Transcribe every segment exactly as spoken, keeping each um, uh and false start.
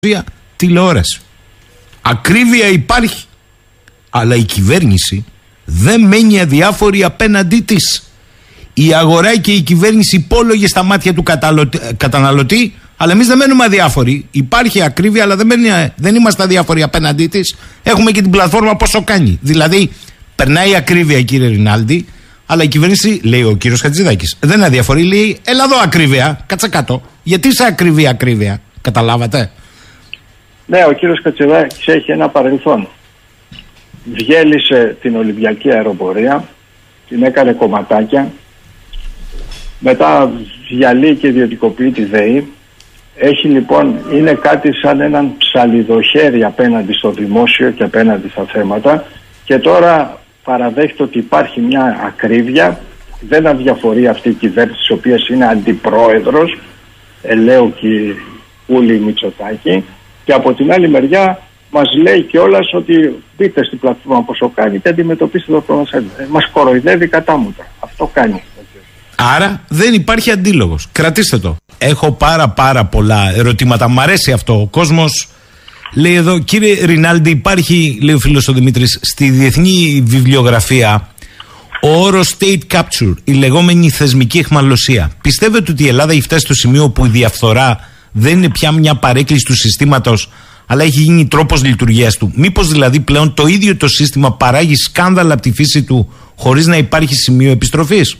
τηλεόραση. Ακρίβεια υπάρχει. Αλλά η κυβέρνηση δεν μένει αδιάφορη απέναντί της. Η αγορά και η κυβέρνηση υπόλογε στα μάτια του καταναλωτή, αλλά εμείς δεν μένουμε αδιάφοροι. Υπάρχει ακρίβεια, αλλά δεν, μένει, δεν είμαστε αδιάφοροι απέναντί της. Έχουμε και την πλατφόρμα πόσο κάνει. Δηλαδή, περνάει ακρίβεια, κύριε Ρινάλντι, αλλά η κυβέρνηση, λέει ο κύριος Χατζηδάκης, δεν είναι αδιαφορή, λέει, έλα εδώ ακρίβεια, κάτσε κάτω. Γιατί σε ακρίβεια, ακρίβεια, καταλάβατε? Ναι, ο κύριος Χατζηδάκης έχει ένα παρελθόν. Διέλυσε την Ολυμπιακή αεροπορία, την έκανε κομματάκια, μετά διαλύει και ιδιωτικοποιεί τη ΔΕΗ. Έχει λοιπόν, είναι κάτι σαν έναν ψαλιδοχέρι απέναντι στο δημόσιο και απέναντι στα θέματα, και τώρα παραδέχεται ότι υπάρχει μια ακρίβεια. Δεν αδιαφορεί αυτή η κυβέρνηση, της οποίας είναι αντιπρόεδρος, ελέω και Κούλη Μητσοτάκη, και από την άλλη μεριά μας λέει κιόλας ότι μπείτε στην πλατφόρμα πόσο κάνει και αντιμετωπίστε το πρόβλημα. Μας κοροϊδεύει κατάμουτρα. Αυτό κάνει. Άρα δεν υπάρχει αντίλογος. Κρατήστε το. Έχω πάρα πάρα πολλά ερωτήματα. Μ' αρέσει αυτό. Ο κόσμος λέει εδώ, κύριε Ρινάλντι, υπάρχει, λέει ο φίλος ο Δημήτρης, στη διεθνή βιβλιογραφία ο όρος state capture, η λεγόμενη θεσμική αιχμαλωσία. Πιστεύετε ότι η Ελλάδα έχει φτάσει στο σημείο που η διαφθορά δεν είναι πια μια παρέκκληση του συστήματος, αλλά έχει γίνει τρόπος λειτουργίας του? Μήπως δηλαδή πλέον το ίδιο το σύστημα παράγει σκάνδαλα από τη φύση του χωρίς να υπάρχει σημείο επιστροφής?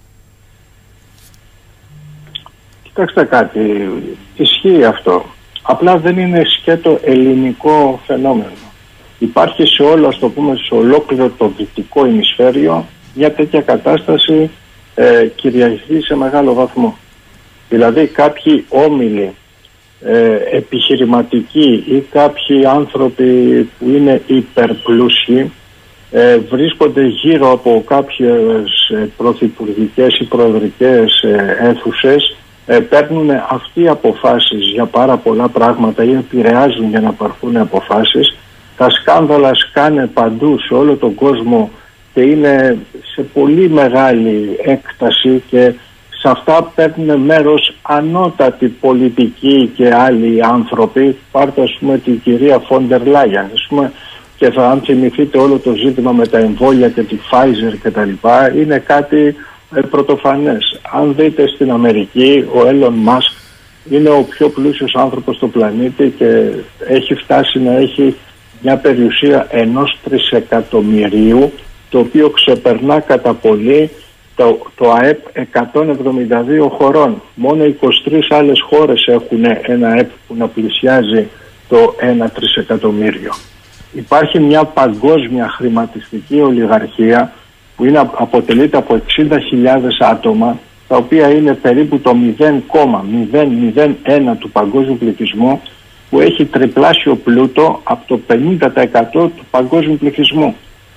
Κοιτάξτε κάτι, ισχύει αυτό. Απλά δεν είναι σκέτο ελληνικό φαινόμενο. Υπάρχει σε όλο, ας το πούμε, σε ολόκληρο το δυτικό ημισφαίριο μια τέτοια κατάσταση, ε, κυριαρχεί σε μεγάλο βαθμό. Δηλαδή κάποιοι όμιλοι ε, επιχειρηματικοί ή κάποιοι άνθρωποι που είναι υπερπλούσιοι ε, βρίσκονται γύρω από κάποιες ε, πρωθυπουργικές ή προεδρικές ε, αίθουσες, ε, παίρνουν αυτοί αποφάσεις για πάρα πολλά πράγματα ή επηρεάζουν για να πάρθουν αποφάσεις. Τα σκάνδαλα σκάνε παντού σε όλο τον κόσμο και είναι σε πολύ μεγάλη έκταση, και σε αυτά παίρνουν μέρος ανώτατοι πολιτικοί και άλλοι άνθρωποι. Πάρτε, ας πούμε, την κυρία Φόντερ Λάγιαν, ας πούμε, και θα, αν θυμηθείτε όλο το ζήτημα με τα εμβόλια και τη Pfizer και τα λοιπά, είναι κάτι ε, πρωτοφανές. Αν δείτε στην Αμερική, ο Έλλον Μάσκ είναι ο πιο πλούσιος άνθρωπος στο πλανήτη και έχει φτάσει να έχει μια περιουσία ενός τρισεκατομμυρίου, το οποίο ξεπερνά κατά πολύ το, το ΑΕΠ εκατόν εβδομήντα δύο χωρών. Μόνο είκοσι τρεις άλλες χώρες έχουν ένα ΑΕΠ που να πλησιάζει το ένα τρισεκατομμύριο. Υπάρχει μια παγκόσμια χρηματιστική ολιγαρχία που είναι, αποτελείται από εξήντα χιλιάδες άτομα, τα οποία είναι περίπου το μηδέν κόμμα μηδέν μηδέν ένα του παγκόσμιου πληθυσμού, που έχει τριπλάσιο πλούτο από το πενήντα τοις εκατό του παγκόσμιου πληθυσμού.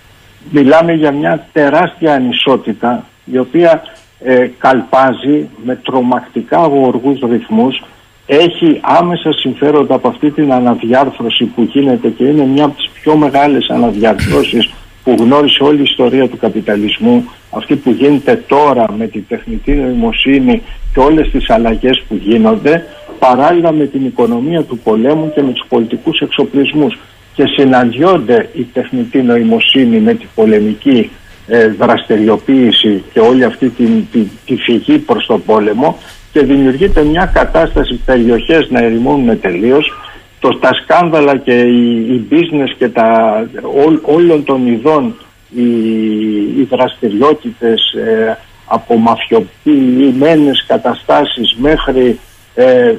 Μιλάμε για μια τεράστια ανισότητα, η οποία ε, καλπάζει με τρομακτικά γοργούς ρυθμούς, έχει άμεσα συμφέροντα από αυτή την αναδιάρθρωση που γίνεται, και είναι μια από τις πιο μεγάλες αναδιαρθρώσεις που γνώρισε όλη η ιστορία του καπιταλισμού, αυτή που γίνεται τώρα με τη τεχνητή νοημοσύνη και όλες τις αλλαγές που γίνονται, παράλληλα με την οικονομία του πολέμου και με τους πολιτικούς εξοπλισμούς. Και συναντιόνται η τεχνητή νοημοσύνη με την πολεμική ε, δραστηριοποίηση και όλη αυτή τη, τη, τη φυγή προς τον πόλεμο, και δημιουργείται μια κατάσταση, περιοχές να ερημώνουν τελείως. Το, τα σκάνδαλα και οι, οι business και τα, ό, όλων των ειδών οι, οι δραστηριότητες ε, από μαφιοποιημένες καταστάσεις μέχρι ε,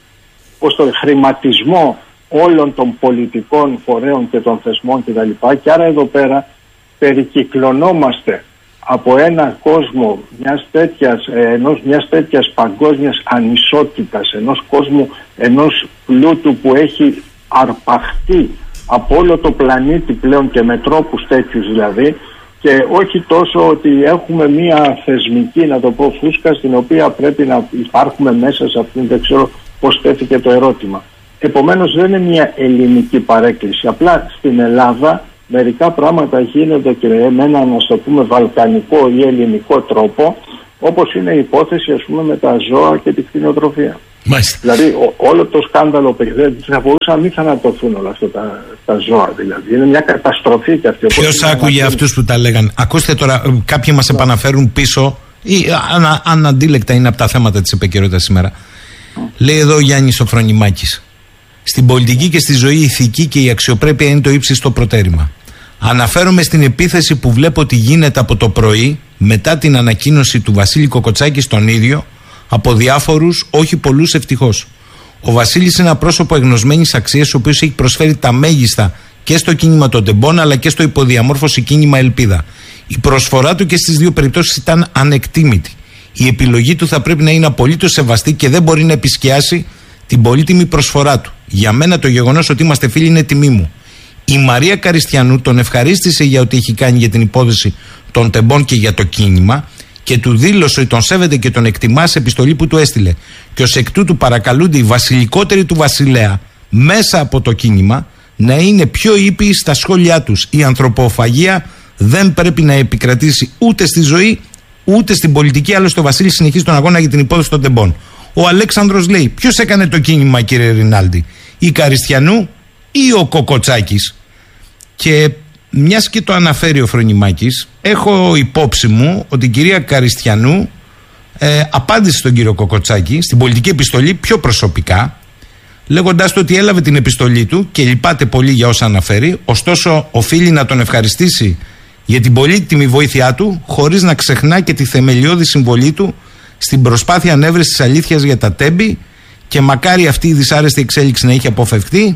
ως το χρηματισμό όλων των πολιτικών φορέων και των θεσμών κτλ. Και άρα εδώ πέρα περικυκλωνόμαστε από ένα κόσμο μιας τέτοιας, ενός, μιας τέτοιας παγκόσμιας ανισότητας, ενός κόσμου, ενός πλούτου που έχει αρπαχτεί από όλο το πλανήτη πλέον, και με τρόπους τέτοιους δηλαδή, και όχι τόσο ότι έχουμε μια θεσμική, να το πω, φούσκα στην οποία πρέπει να υπάρχουμε μέσα σε αυτήν, δεν ξέρω πώς τέθηκε το ερώτημα. Επομένως δεν είναι μια ελληνική παρέκκληση, απλά στην Ελλάδα μερικά πράγματα γίνονται και με έναν, ας το πούμε, βαλκανικό ή ελληνικό τρόπο, όπως είναι η υπόθεση, ας πούμε, με τα ζώα και τη κτηνοτροφία. Μάλιστα. Δηλαδή ο, όλο το σκάνδαλο δεν θα μπορούσαν να μην θανατωθούν όλα αυτά τα, τα ζώα. Δηλαδή είναι μια καταστροφή και αυτή. Ποιος άκουγε αυτούς που τα λέγανε? Ακούστε τώρα, κάποιοι μας επαναφέρουν πίσω ή ανα, αναντίλεκτα είναι από τα θέματα της επικαιρότητας σήμερα. Mm. Λέει εδώ ο Γιάννης Σοφρονιμάκης: στην πολιτική και στη ζωή η ηθική και η αξιοπρέπεια είναι το ύψιστο προτέρημα. Αναφέρομαι στην επίθεση που βλέπω ότι γίνεται από το πρωί μετά την ανακοίνωση του Βασίλη Κοκοτσάκη στον ίδιο από διάφορους, όχι πολλούς ευτυχώς. Ο Βασίλης είναι ένα πρόσωπο εγνωσμένης αξίας, ο οποίος έχει προσφέρει τα μέγιστα και στο κίνημα των τεμπών αλλά και στο υποδιαμόρφωση κίνημα Ελπίδα. Η προσφορά του και στις δύο περιπτώσεις ήταν ανεκτήμητη. Η επιλογή του θα πρέπει να είναι απολύτως σεβαστή και δεν μπορεί να επισκιάσει την πολύτιμη προσφορά του. Για μένα το γεγονός ότι είμαστε φίλοι είναι τιμή μου. Η Μαρία Καριστιανού τον ευχαρίστησε για ό,τι έχει κάνει για την υπόθεση των τεμπών και για το κίνημα και του δήλωσε ότι τον σέβεται και τον εκτιμά σε επιστολή που του έστειλε. Και ως εκ τούτου παρακαλούνται οι βασιλικότεροι του βασιλέα μέσα από το κίνημα να είναι πιο ήπιοι στα σχόλιά τους. Η ανθρωποφαγία δεν πρέπει να επικρατήσει ούτε στη ζωή ούτε στην πολιτική. Άλλωστε ο Βασίλης συνεχίζει τον αγώνα για την υπόθεση των τεμπών. Ο Αλέξανδρος λέει: ποιος έκανε το κίνημα, κύριε Ρινάλντι, η Καριστιανού ή ο Κοκοτσάκης? Και μιας και το αναφέρει ο Φρονιμάκης, έχω υπόψη μου ότι η κυρία Καριστιανού ε, απάντησε στον κύριο Κοκοτσάκη στην πολιτική επιστολή πιο προσωπικά, λέγοντας του ότι έλαβε την επιστολή του και λυπάται πολύ για όσα αναφέρει, ωστόσο οφείλει να τον ευχαριστήσει για την πολύτιμη βοήθειά του, χωρίς να ξεχνά και τη θεμελιώδη συμβολή του στην προσπάθεια ανέβρεσης της αλήθειας για τα τέμπη, και μακάρι αυτή η δυσάρεστη εξέλιξη να είχε αποφευχθεί.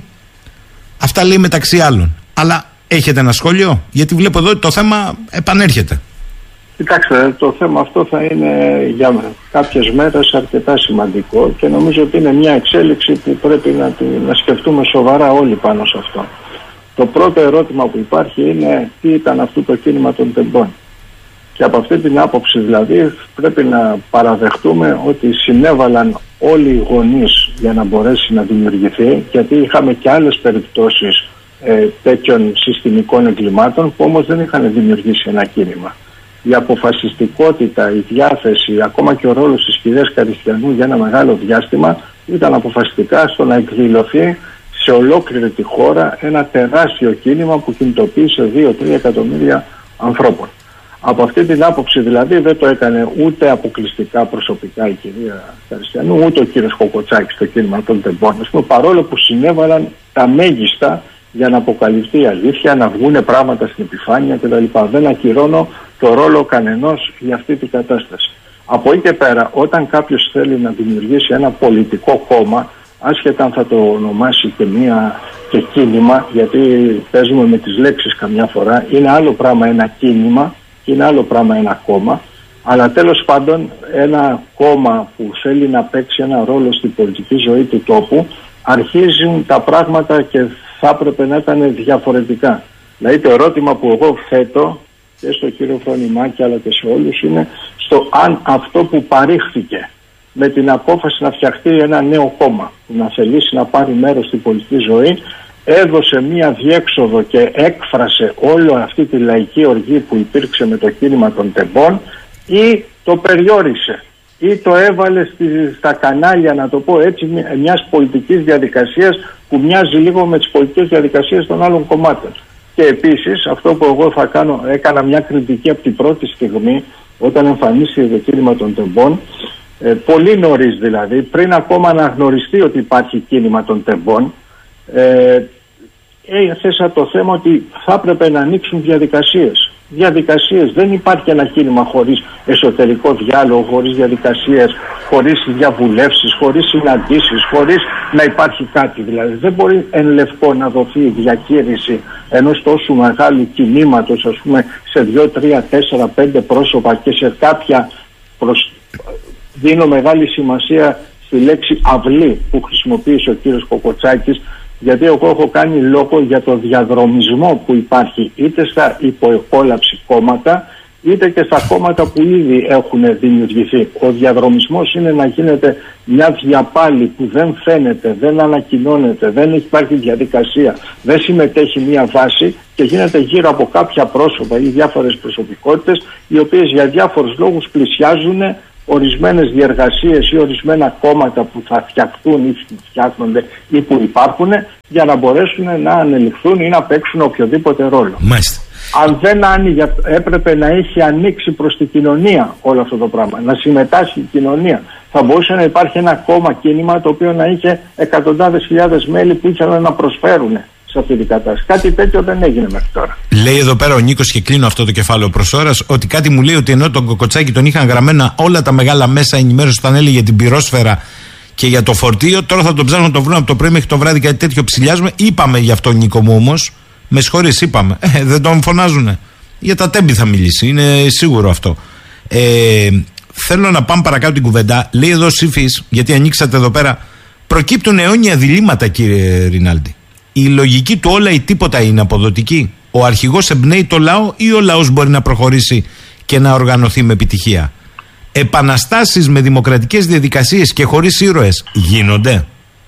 Αυτά λέει μεταξύ άλλων. Αλλά έχετε ένα σχόλιο? Γιατί βλέπω εδώ ότι το θέμα επανέρχεται. Κοιτάξτε, το θέμα αυτό θα είναι για κάποιες μέρες αρκετά σημαντικό και νομίζω ότι είναι μια εξέλιξη που πρέπει να, να σκεφτούμε σοβαρά όλοι πάνω σε αυτό. Το πρώτο ερώτημα που υπάρχει είναι τι ήταν αυτό το κίνημα των τεμπών. Και από αυτή την άποψη δηλαδή πρέπει να παραδεχτούμε ότι συνέβαλαν όλοι οι γονείς για να μπορέσει να δημιουργηθεί, γιατί είχαμε και άλλες περιπτώσεις ε, τέτοιων συστημικών εγκλημάτων που όμως δεν είχαν δημιουργήσει ένα κίνημα. Η αποφασιστικότητα, η διάθεση, ακόμα και ο ρόλος της κυρίας Καριστιανού για ένα μεγάλο διάστημα ήταν αποφασιστικά στο να εκδηλωθεί σε ολόκληρη τη χώρα ένα τεράστιο κίνημα που κινητοποίησε δύο με τρία εκατομμύρια ανθρώπων. Από αυτή την άποψη δηλαδή δεν το έκανε ούτε αποκλειστικά προσωπικά η κυρία Καριστιανού, ούτε ο κύριος Κοκοτσάκης στο κίνημα των τεμπών, παρόλο που συνέβαλαν τα μέγιστα για να αποκαλυφθεί η αλήθεια, να βγούνε πράγματα στην επιφάνεια κτλ. Δεν ακυρώνω το ρόλο κανενός για αυτή την κατάσταση. Από εκεί και πέρα, όταν κάποιος θέλει να δημιουργήσει ένα πολιτικό κόμμα, άσχετα αν θα το ονομάσει και μία και κίνημα, γιατί παίζουμε με τις λέξεις καμιά φορά, είναι άλλο πράγμα ένα κίνημα και είναι άλλο πράγμα ένα κόμμα, αλλά τέλος πάντων ένα κόμμα που θέλει να παίξει ένα ρόλο στην πολιτική ζωή του τόπου, αρχίζουν τα πράγματα και θα έπρεπε να ήταν διαφορετικά. Δηλαδή το ερώτημα που εγώ θέτω και στον κύριο Φρονιμάκη αλλά και σε όλους είναι στο αν αυτό που παρήχθηκε με την απόφαση να φτιαχτεί ένα νέο κόμμα που να θελήσει να πάρει μέρος στην πολιτική ζωή, έδωσε μία διέξοδο και έκφρασε όλη αυτή τη λαϊκή οργή που υπήρξε με το κίνημα των τεμπών, ή το περιόρισε ή το έβαλε στη, στα κανάλια, να το πω έτσι, μιας πολιτικής διαδικασίας που μοιάζει λίγο με τις πολιτικές διαδικασίες των άλλων κομμάτων. Και επίσης αυτό που εγώ θα κάνω, έκανα μια κριτική από την πρώτη στιγμή όταν εμφανίστηκε το κίνημα των τεμπών, ε, πολύ νωρίς δηλαδή, πριν ακόμα αναγνωριστεί ότι υπάρχει κίνημα των τεμπών, ε, έθεσα το θέμα ότι θα έπρεπε να ανοίξουν διαδικασίες. Διαδικασίες. Δεν υπάρχει ένα κίνημα χωρίς εσωτερικό διάλογο, χωρίς διαδικασίες, χωρίς διαβουλεύσεις, χωρίς συναντήσεις, χωρίς να υπάρχει κάτι. Δηλαδή δεν μπορεί εν λευκό να δοθεί η διακήρυξη ενός τόσο μεγάλου κινήματος, ας πούμε, σε δύο, τρία, τέσσερα, πέντε πρόσωπα και σε κάποια προς... δίνω μεγάλη σημασία στη λέξη αυλή που χρησιμοποίησε ο κύριος Κοκοτσάκης, γιατί εγώ έχω κάνει λόγο για το διαδρομισμό που υπάρχει είτε στα υποεκόλαψη κόμματα είτε και στα κόμματα που ήδη έχουν δημιουργηθεί. Ο διαδρομισμός είναι να γίνεται μια διαπάλη που δεν φαίνεται, δεν ανακοινώνεται, δεν υπάρχει διαδικασία, δεν συμμετέχει μια βάση και γίνεται γύρω από κάποια πρόσωπα ή διάφορες προσωπικότητες οι οποίες για διάφορους λόγους πλησιάζουν ορισμένες διεργασίες ή ορισμένα κόμματα που θα φτιαχτούν ή φτιάχνονται ή που υπάρχουν για να μπορέσουν να ανελιχθούν ή να παίξουν οποιοδήποτε ρόλο. Μάλιστα. Αν δεν άνοιγε, έπρεπε να έχει ανοίξει προς την κοινωνία όλο αυτό το πράγμα, να συμμετάσχει η κοινωνία. Θα μπορούσε να υπάρχει ένα κόμμα κίνημα το οποίο να είχε εκατοντάδες χιλιάδες μέλη που ήθελαν να προσφέρουν σε αυτή την κατάσταση. Κάτι τέτοιο δεν έγινε μέχρι τώρα. Λέει εδώ πέρα ο Νίκος, και κλείνω αυτό το κεφάλαιο προς ώρας, ότι κάτι μου λέει ότι ενώ τον Κοκοτσάκη τον είχαν γραμμένα όλα τα μεγάλα μέσα ενημέρωση όταν έλεγε για την πυρόσφαιρα και για το φορτίο, τώρα θα τον ψάχνουν να το βρουν από το πρωί μέχρι το βράδυ, κάτι τέτοιο ψηλιάζουμε. Είπαμε γι' αυτό, Νίκο μου, όμως. Με συγχωρείς, είπαμε. Ε, δεν τον φωνάζουνε. Για τα τέμπη θα μιλήσει, είναι σίγουρο αυτό. Ε, θέλω να πάμε παρακάτω την κουβέντα. Λέει εδώ Σύφης, γιατί ανοίξατε εδώ πέρα, προκύπτουν αιώνια διλήμματα, κύριε Ρινάλντι. Η λογική του όλα ή τίποτα είναι αποδοτική. Ο αρχηγός εμπνέει το λαό ή ο λαός μπορεί να προχωρήσει και να οργανωθεί με επιτυχία. Επαναστάσεις με δημοκρατικές διαδικασίες και χωρίς ήρωες γίνονται?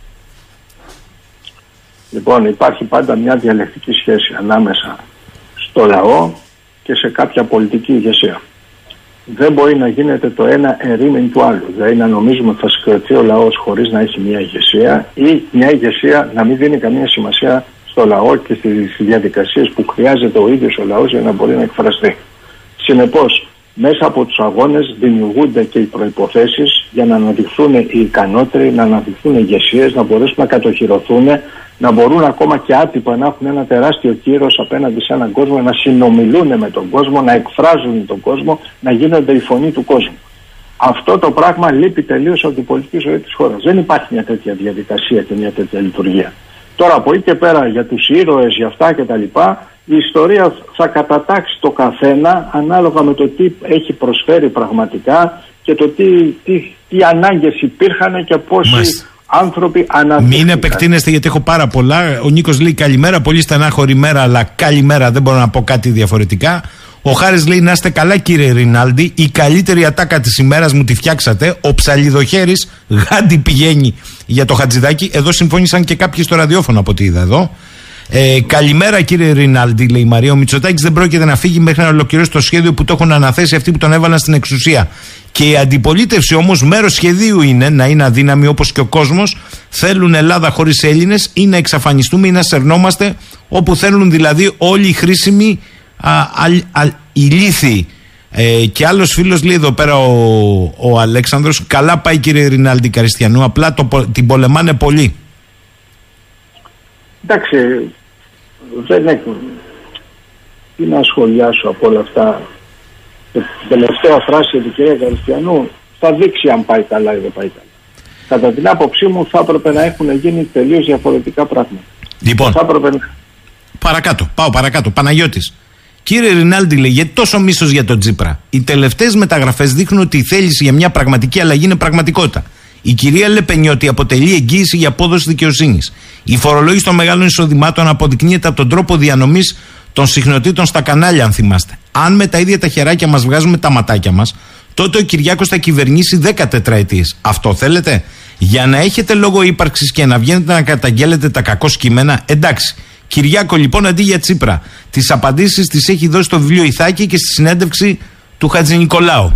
Λοιπόν, υπάρχει πάντα μια διαλεκτική σχέση ανάμεσα στο λαό και σε κάποια πολιτική ηγεσία. Δεν μπορεί να γίνεται το ένα ερήμην του άλλου. Δηλαδή να νομίζουμε ότι θα συγκρατεί ο λαός χωρίς να έχει μια ηγεσία, ή μια ηγεσία να μην δίνει καμία σημασία στο λαό και στις διαδικασίες που χρειάζεται ο ίδιος ο λαός για να μπορεί να εκφραστεί. Συνεπώς, μέσα από τους αγώνες δημιουργούνται και οι προϋποθέσεις για να αναδειχθούν οι ικανότεροι, να αναδειχθούν οι ηγεσίες, να μπορέσουν να κατοχυρωθούν, να μπορούν ακόμα και άτυπα να έχουν ένα τεράστιο κύρος απέναντι σε έναν κόσμο, να συνομιλούν με τον κόσμο, να εκφράζουν τον κόσμο, να γίνονται η φωνή του κόσμου. Αυτό το πράγμα λείπει τελείως από την πολιτική ζωή της χώρας. Δεν υπάρχει μια τέτοια διαδικασία και μια τέτοια λειτουργία. Τώρα από εκεί και πέρα για τους ήρωες, για αυτά κτλ. Η ιστορία θα κατατάξει το καθένα ανάλογα με το τι έχει προσφέρει πραγματικά και το τι, τι, τι ανάγκες υπήρχαν και πόσοι Μάλιστα. άνθρωποι αναδείχθηκαν. Μην επεκτείνεστε γιατί έχω πάρα πολλά. Ο Νίκος λέει καλημέρα, πολύ στενάχωρη μέρα, αλλά καλημέρα, δεν μπορώ να πω κάτι διαφορετικά. Ο Χάρης λέει να είστε καλά κύριε Ρινάλντι, η καλύτερη ατάκα της ημέρας μου τη φτιάξατε. Ο Ψαλιδοχέρης γάντι πηγαίνει για το Χατζηδάκι. Εδώ συμφώνησαν και κάποιοι στο ραδιόφωνο από ό,τι είδα εδώ. Ε, καλημέρα κύριε Ρινάλντι, λέει η Μαρία. Ο Μητσοτάκης δεν πρόκειται να φύγει μέχρι να ολοκληρώσει το σχέδιο που το έχουν αναθέσει αυτοί που τον έβαλαν στην εξουσία. Και η αντιπολίτευση όμως μέρος σχεδίου είναι να είναι αδύναμη όπως και ο κόσμος. Θέλουν Ελλάδα χωρίς Έλληνες ή να εξαφανιστούμε ή να σερνόμαστε, όπου θέλουν δηλαδή όλοι οι χρήσιμοι α, α, α, ηλίθιοι. Ε, και άλλος φίλος λέει εδώ πέρα ο, ο Αλέξανδρος, καλά πάει κύριε Ρινάλντι Καριστιανού, απλά το, την πολεμάνε πολύ. Εντάξει, δεν έχω τι να σχολιάσω από όλα αυτά. Την τελευταία φράση του κυρία Καριστιανού θα δείξει αν πάει καλά ή δεν πάει καλά. Κατά την άποψή μου θα έπρεπε να έχουν γίνει τελείως διαφορετικά πράγματα. Λοιπόν, θα έπρεπε... παρακάτω, πάω παρακάτω. Παναγιώτης. Κύριε Ρινάλντι, λέει, γιατί τόσο μίσος για τον Τσίπρα? Οι τελευταίες μεταγραφές δείχνουν ότι η θέληση για μια πραγματική αλλαγή είναι πραγματικότητα. Η κυρία Λεπενιώτη αποτελεί εγγύηση για απόδοση δικαιοσύνης. Η φορολόγηση των μεγάλων εισοδημάτων αποδεικνύεται από τον τρόπο διανομής των συχνοτήτων στα κανάλια, αν θυμάστε. Αν με τα ίδια τα χεράκια μας βγάζουμε τα ματάκια μας, τότε ο Κυριάκος θα κυβερνήσει δέκα τετραετίες. Αυτό θέλετε? Για να έχετε λόγο ύπαρξης και να βγαίνετε να καταγγέλλετε τα κακό κείμενα, εντάξει. Κυριάκο, λοιπόν, αντί για Τσίπρα, τις απαντήσεις τις έχει δώσει στο βιβλίο Ιθάκη και στη συνέντευξη του Χατζηνικολάου.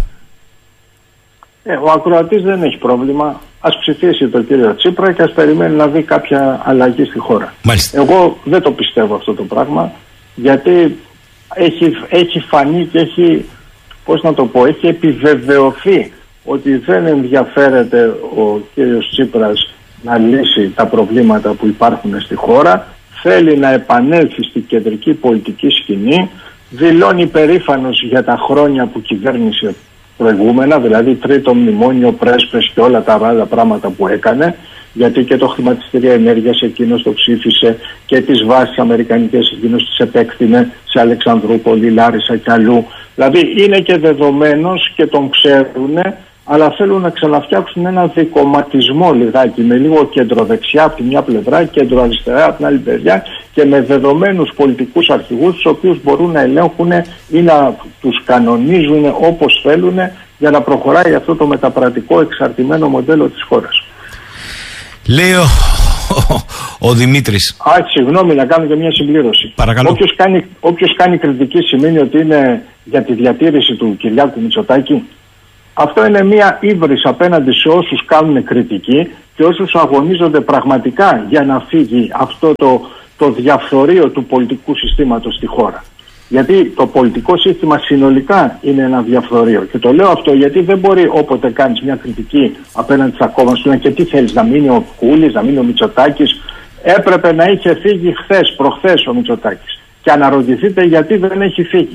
Ε, ο ακροατής δεν έχει πρόβλημα. Ας ψηφίσει τον κύριο Τσίπρα και ας περιμένει να δει κάποια αλλαγή στη χώρα. Μάλιστα. Εγώ δεν το πιστεύω αυτό το πράγμα, γιατί έχει, έχει φανεί και έχει, πώς να το πω, έχει επιβεβαιωθεί ότι δεν ενδιαφέρεται ο κύριος Τσίπρας να λύσει τα προβλήματα που υπάρχουν στη χώρα. Θέλει να επανέλθει στην κεντρική πολιτική σκηνή, δηλώνει περήφανος για τα χρόνια που κυβέρνησε προηγούμενα, δηλαδή τρίτο μνημόνιο, πρέσπες και όλα τα άλλα πράγματα που έκανε, γιατί και το χρηματιστήριο ενέργειας εκείνος το ψήφισε και τις βάσεις αμερικανικές εκείνος τις επέκτηνε σε Αλεξανδρούπολη, Λάρισα και αλλού. Δηλαδή είναι και δεδομένος και τον ξέρουν, αλλά θέλουν να ξαναφτιάξουν ένα δικομματισμό λιγάκι, με λίγο κεντροδεξιά από τη μια πλευρά, κεντροαριστερά από την άλλη πλευρά και με δεδομένους πολιτικούς αρχηγούς, τους οποίους μπορούν να ελέγχουν ή να τους κανονίζουν όπως θέλουν για να προχωράει αυτό το μεταπρατικό εξαρτημένο μοντέλο της χώρας. Λέει ο, ο, ο Δημήτρης. Α, συγγνώμη, να κάνω και μια συμπλήρωση. Παρακαλώ. Όποιος κάνει, όποιος κάνει κριτική σημαίνει ότι είναι για τη διατήρηση του Κυριάκου Μητσοτάκη. Αυτό είναι μια ύβρις απέναντι σε όσους κάνουν κριτική και όσους αγωνίζονται πραγματικά για να φύγει αυτό το, το διαφθορείο του πολιτικού συστήματος στη χώρα. Γιατί το πολιτικό σύστημα συνολικά είναι ένα διαφθορείο. Και το λέω αυτό γιατί δεν μπορεί όποτε κάνεις μια κριτική απέναντι στα κόμματα σου και τι θέλεις, να μείνει ο Κούλης, να μείνει ο Μητσοτάκης. Έπρεπε να είχε φύγει χθες, προχθές ο Μητσοτάκης. Και αναρωτηθείτε γιατί δεν έχει φύγει.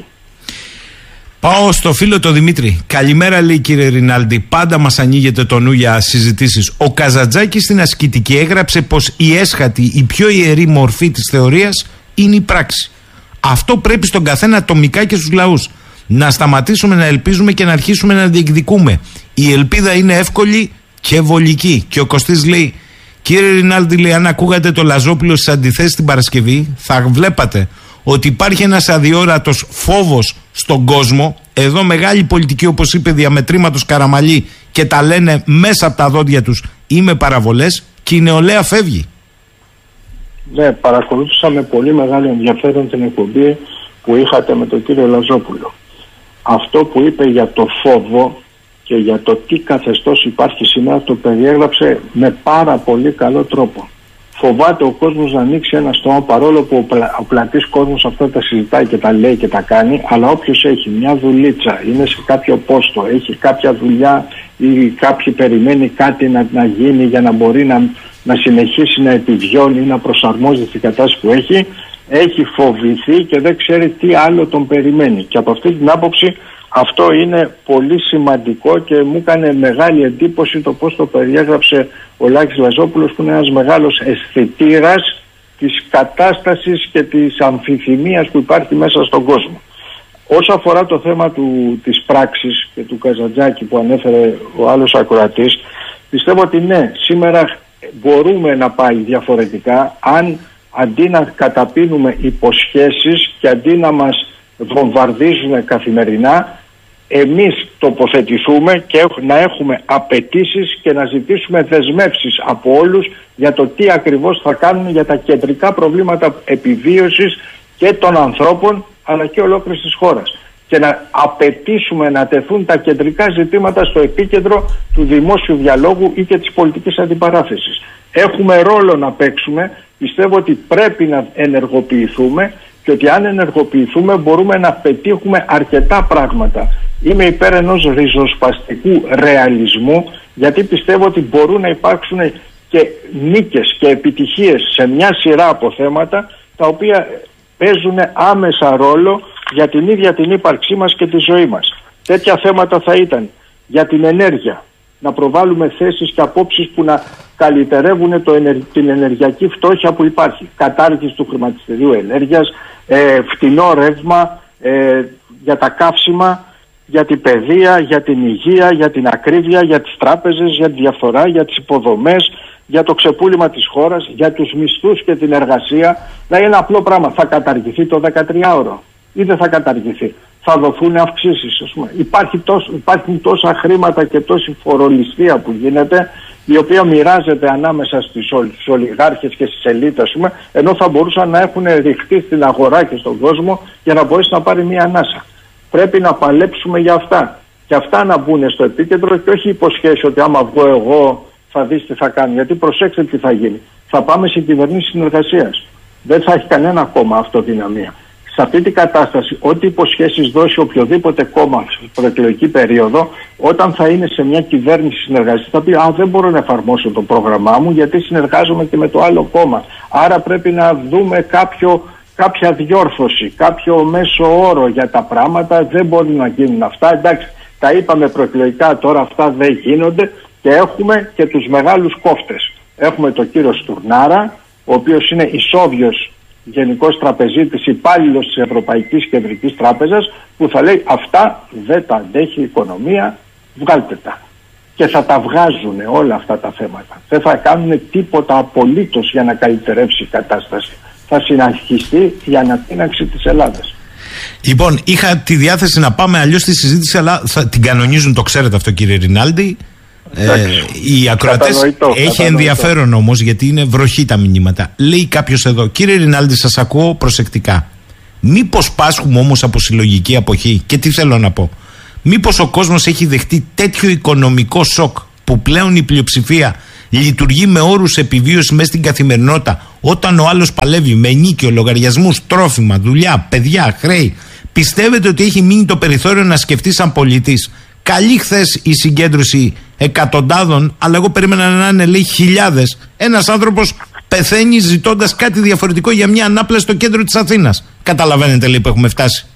Πάω στο φίλο το Δημήτρη. Καλημέρα, λέει, κύριε Ρινάλντι. Πάντα μας ανοίγεται το νου για συζητήσεις. Ο Καζαντζάκης στην ασκητική έγραψε πως η έσχατη, η πιο ιερή μορφή της θεωρίας είναι η πράξη. Αυτό πρέπει στον καθένα ατομικά και στους λαούς. Να σταματήσουμε να ελπίζουμε και να αρχίσουμε να διεκδικούμε. Η ελπίδα είναι εύκολη και βολική. Και ο Κωστής λέει, κύριε Ρινάλντι, λέει, αν ακούγατε το Λαζόπουλο στις αντιθέσεις την Παρασκευή, θα βλέπατε ότι υπάρχει ένας αδιόρατος φόβος στον κόσμο. Εδώ μεγάλη πολιτική, όπως είπε διαμετρήματος Καραμαλή, και τα λένε μέσα από τα δόντια τους ή με παραβολές, και η νεολαία φεύγει. Ναι, παρακολούθησα με πολύ μεγάλο ενδιαφέρον την εκπομπή που είχατε με τον κύριο Λαζόπουλο. Αυτό που είπε για το φόβο και για το τι καθεστώς υπάρχει σήμερα το περιέγραψε με πάρα πολύ καλό τρόπο. Φοβάται ο κόσμος να ανοίξει ένα στόμα, παρόλο που ο, πλα, ο πλατής κόσμος αυτά τα συζητάει και τα λέει και τα κάνει, αλλά όποιος έχει μια δουλίτσα, είναι σε κάποιο πόστο, έχει κάποια δουλειά ή κάποιοι περιμένει κάτι να, να γίνει για να μπορεί να, να συνεχίσει να επιβιώνει ή να προσαρμόζεται στην κατάσταση που έχει, έχει φοβηθεί και δεν ξέρει τι άλλο τον περιμένει. Και από αυτή την άποψη αυτό είναι πολύ σημαντικό και μου έκανε μεγάλη εντύπωση το πώς το περιέγραψε ο Λάκης Λαζόπουλος, που είναι ένας μεγάλος αισθητήρας της κατάστασης και της αμφιθυμίας που υπάρχει μέσα στον κόσμο. Όσο αφορά το θέμα του, της πράξης και του Καζαντζάκη που ανέφερε ο άλλος ακροατής, πιστεύω ότι ναι, σήμερα μπορούμε να πάει διαφορετικά αν αντί να καταπίνουμε υποσχέσεις και αντί να μας βομβαρδίζουν καθημερινά, εμείς τοποθετηθούμε και να έχουμε απαιτήσεις και να ζητήσουμε δεσμεύσεις από όλους για το τι ακριβώς θα κάνουν για τα κεντρικά προβλήματα επιβίωσης και των ανθρώπων αλλά και ολόκληρης της χώρας. Και να απαιτήσουμε να τεθούν τα κεντρικά ζητήματα στο επίκεντρο του δημόσιου διαλόγου ή και της πολιτικής αντιπαράθεσης. Έχουμε ρόλο να παίξουμε, πιστεύω ότι πρέπει να ενεργοποιηθούμε και ότι αν ενεργοποιηθούμε μπορούμε να πετύχουμε αρκετά πράγματα. Είμαι υπέρ ενός ριζοσπαστικού ρεαλισμού, γιατί πιστεύω ότι μπορούν να υπάρξουν και νίκες και επιτυχίες σε μια σειρά από θέματα τα οποία παίζουν άμεσα ρόλο για την ίδια την ύπαρξή μας και τη ζωή μας. Τέτοια θέματα θα ήταν για την ενέργεια, να προβάλλουμε θέσεις και απόψεις που να καλυτερεύουν το ενεργ... την ενεργειακή φτώχεια που υπάρχει. Κατάργηση του χρηματιστηρίου ενέργειας, ε, φτηνό ρεύμα, ε, για τα καύσιμα, για την παιδεία, για την υγεία, για την ακρίβεια, για τις τράπεζες, για τη διαφθορά, για τις υποδομές, για το ξεπούλημα της χώρας, για τους μισθούς και την εργασία. Δηλαδή ένα απλό πράγμα. Θα καταργηθεί το δεκατριάωρο ή δεν θα καταργηθεί? Θα δοθούν αυξήσεις, ας πούμε. Υπάρχει τόσο, υπάρχουν τόσα χρήματα και τόση φορολιστία που γίνεται, η οποία μοιράζεται ανάμεσα στις, στους ολιγάρχες και στις ελίτ, ας πούμε, ενώ θα μπορούσαν να έχουν ρηχτεί στην αγορά και στον κόσμο για να μπορέσει να πάρει μια ανάσα. Πρέπει να παλέψουμε για αυτά. Και αυτά να μπουν στο επίκεντρο και όχι υποσχέσει ότι άμα βγω εγώ θα δεις τι θα κάνω. Γιατί προσέξτε τι θα γίνει. Θα πάμε σε κυβερνήσεις συνεργασίας. Δεν θα έχει κανένα κόμμα αυτοδυναμία. Σε αυτή την κατάσταση, ό,τι υποσχέσεις δώσει οποιοδήποτε κόμμα στην προεκλογική περίοδο, όταν θα είναι σε μια κυβέρνηση συνεργασίας, θα πει «Α, δεν μπορώ να εφαρμόσω το πρόγραμμά μου γιατί συνεργάζομαι και με το άλλο κόμμα». Άρα πρέπει να δούμε κάποιο, κάποια διόρθωση, κάποιο μέσο όρο για τα πράγματα. Δεν μπορεί να γίνουν αυτά. Εντάξει, τα είπαμε προεκλογικά, τώρα αυτά δεν γίνονται και έχουμε και τους μεγάλους κόφτες. Έχουμε τον κύριο Στουρνάρα, ο οποίος είναι ισόβιος γενικός τραπεζίτης, υπάλληλος της Ευρωπαϊκής Κεντρικής Τράπεζας, που θα λέει αυτά δεν τα αντέχει η οικονομία, βγάλτε τα. Και θα τα βγάζουν όλα αυτά τα θέματα. Δεν θα κάνουν τίποτα απολύτως για να καλυτερεύσει η κατάσταση. Θα συνεχιστεί η ανατείναξη της Ελλάδας. Λοιπόν, είχα τη διάθεση να πάμε αλλιώς στη συζήτηση, αλλά θα την κανονίζουν, το ξέρετε αυτό, κύριε Ρινάλντι. Ε, οι ακροατές έχει κατανοητό. Ενδιαφέρον όμως, γιατί είναι βροχή τα μηνύματα. Λέει κάποιος εδώ, κύριε Ρινάλντι, σας ακούω προσεκτικά. Μήπως πάσχουμε όμως από συλλογική αποχή? Και τι θέλω να πω? Μήπως ο κόσμος έχει δεχτεί τέτοιο οικονομικό σοκ που πλέον η πλειοψηφία λειτουργεί με όρους επιβίωσης μέσα στην καθημερινότητα, όταν ο άλλος παλεύει με ενίκιο, λογαριασμούς, τρόφιμα, δουλειά, παιδιά, χρέη? Πιστεύετε ότι έχει μείνει το περιθώριο να σκεφτεί σαν πολίτης? Καλή χθες η συγκέντρωση εκατοντάδων, αλλά εγώ περίμενα να είναι, λέει, χιλιάδες. Ένας άνθρωπος πεθαίνει ζητώντας κάτι διαφορετικό για μια ανάπλαση στο κέντρο της Αθήνας. Καταλαβαίνετε, λέει, που έχουμε φτάσει?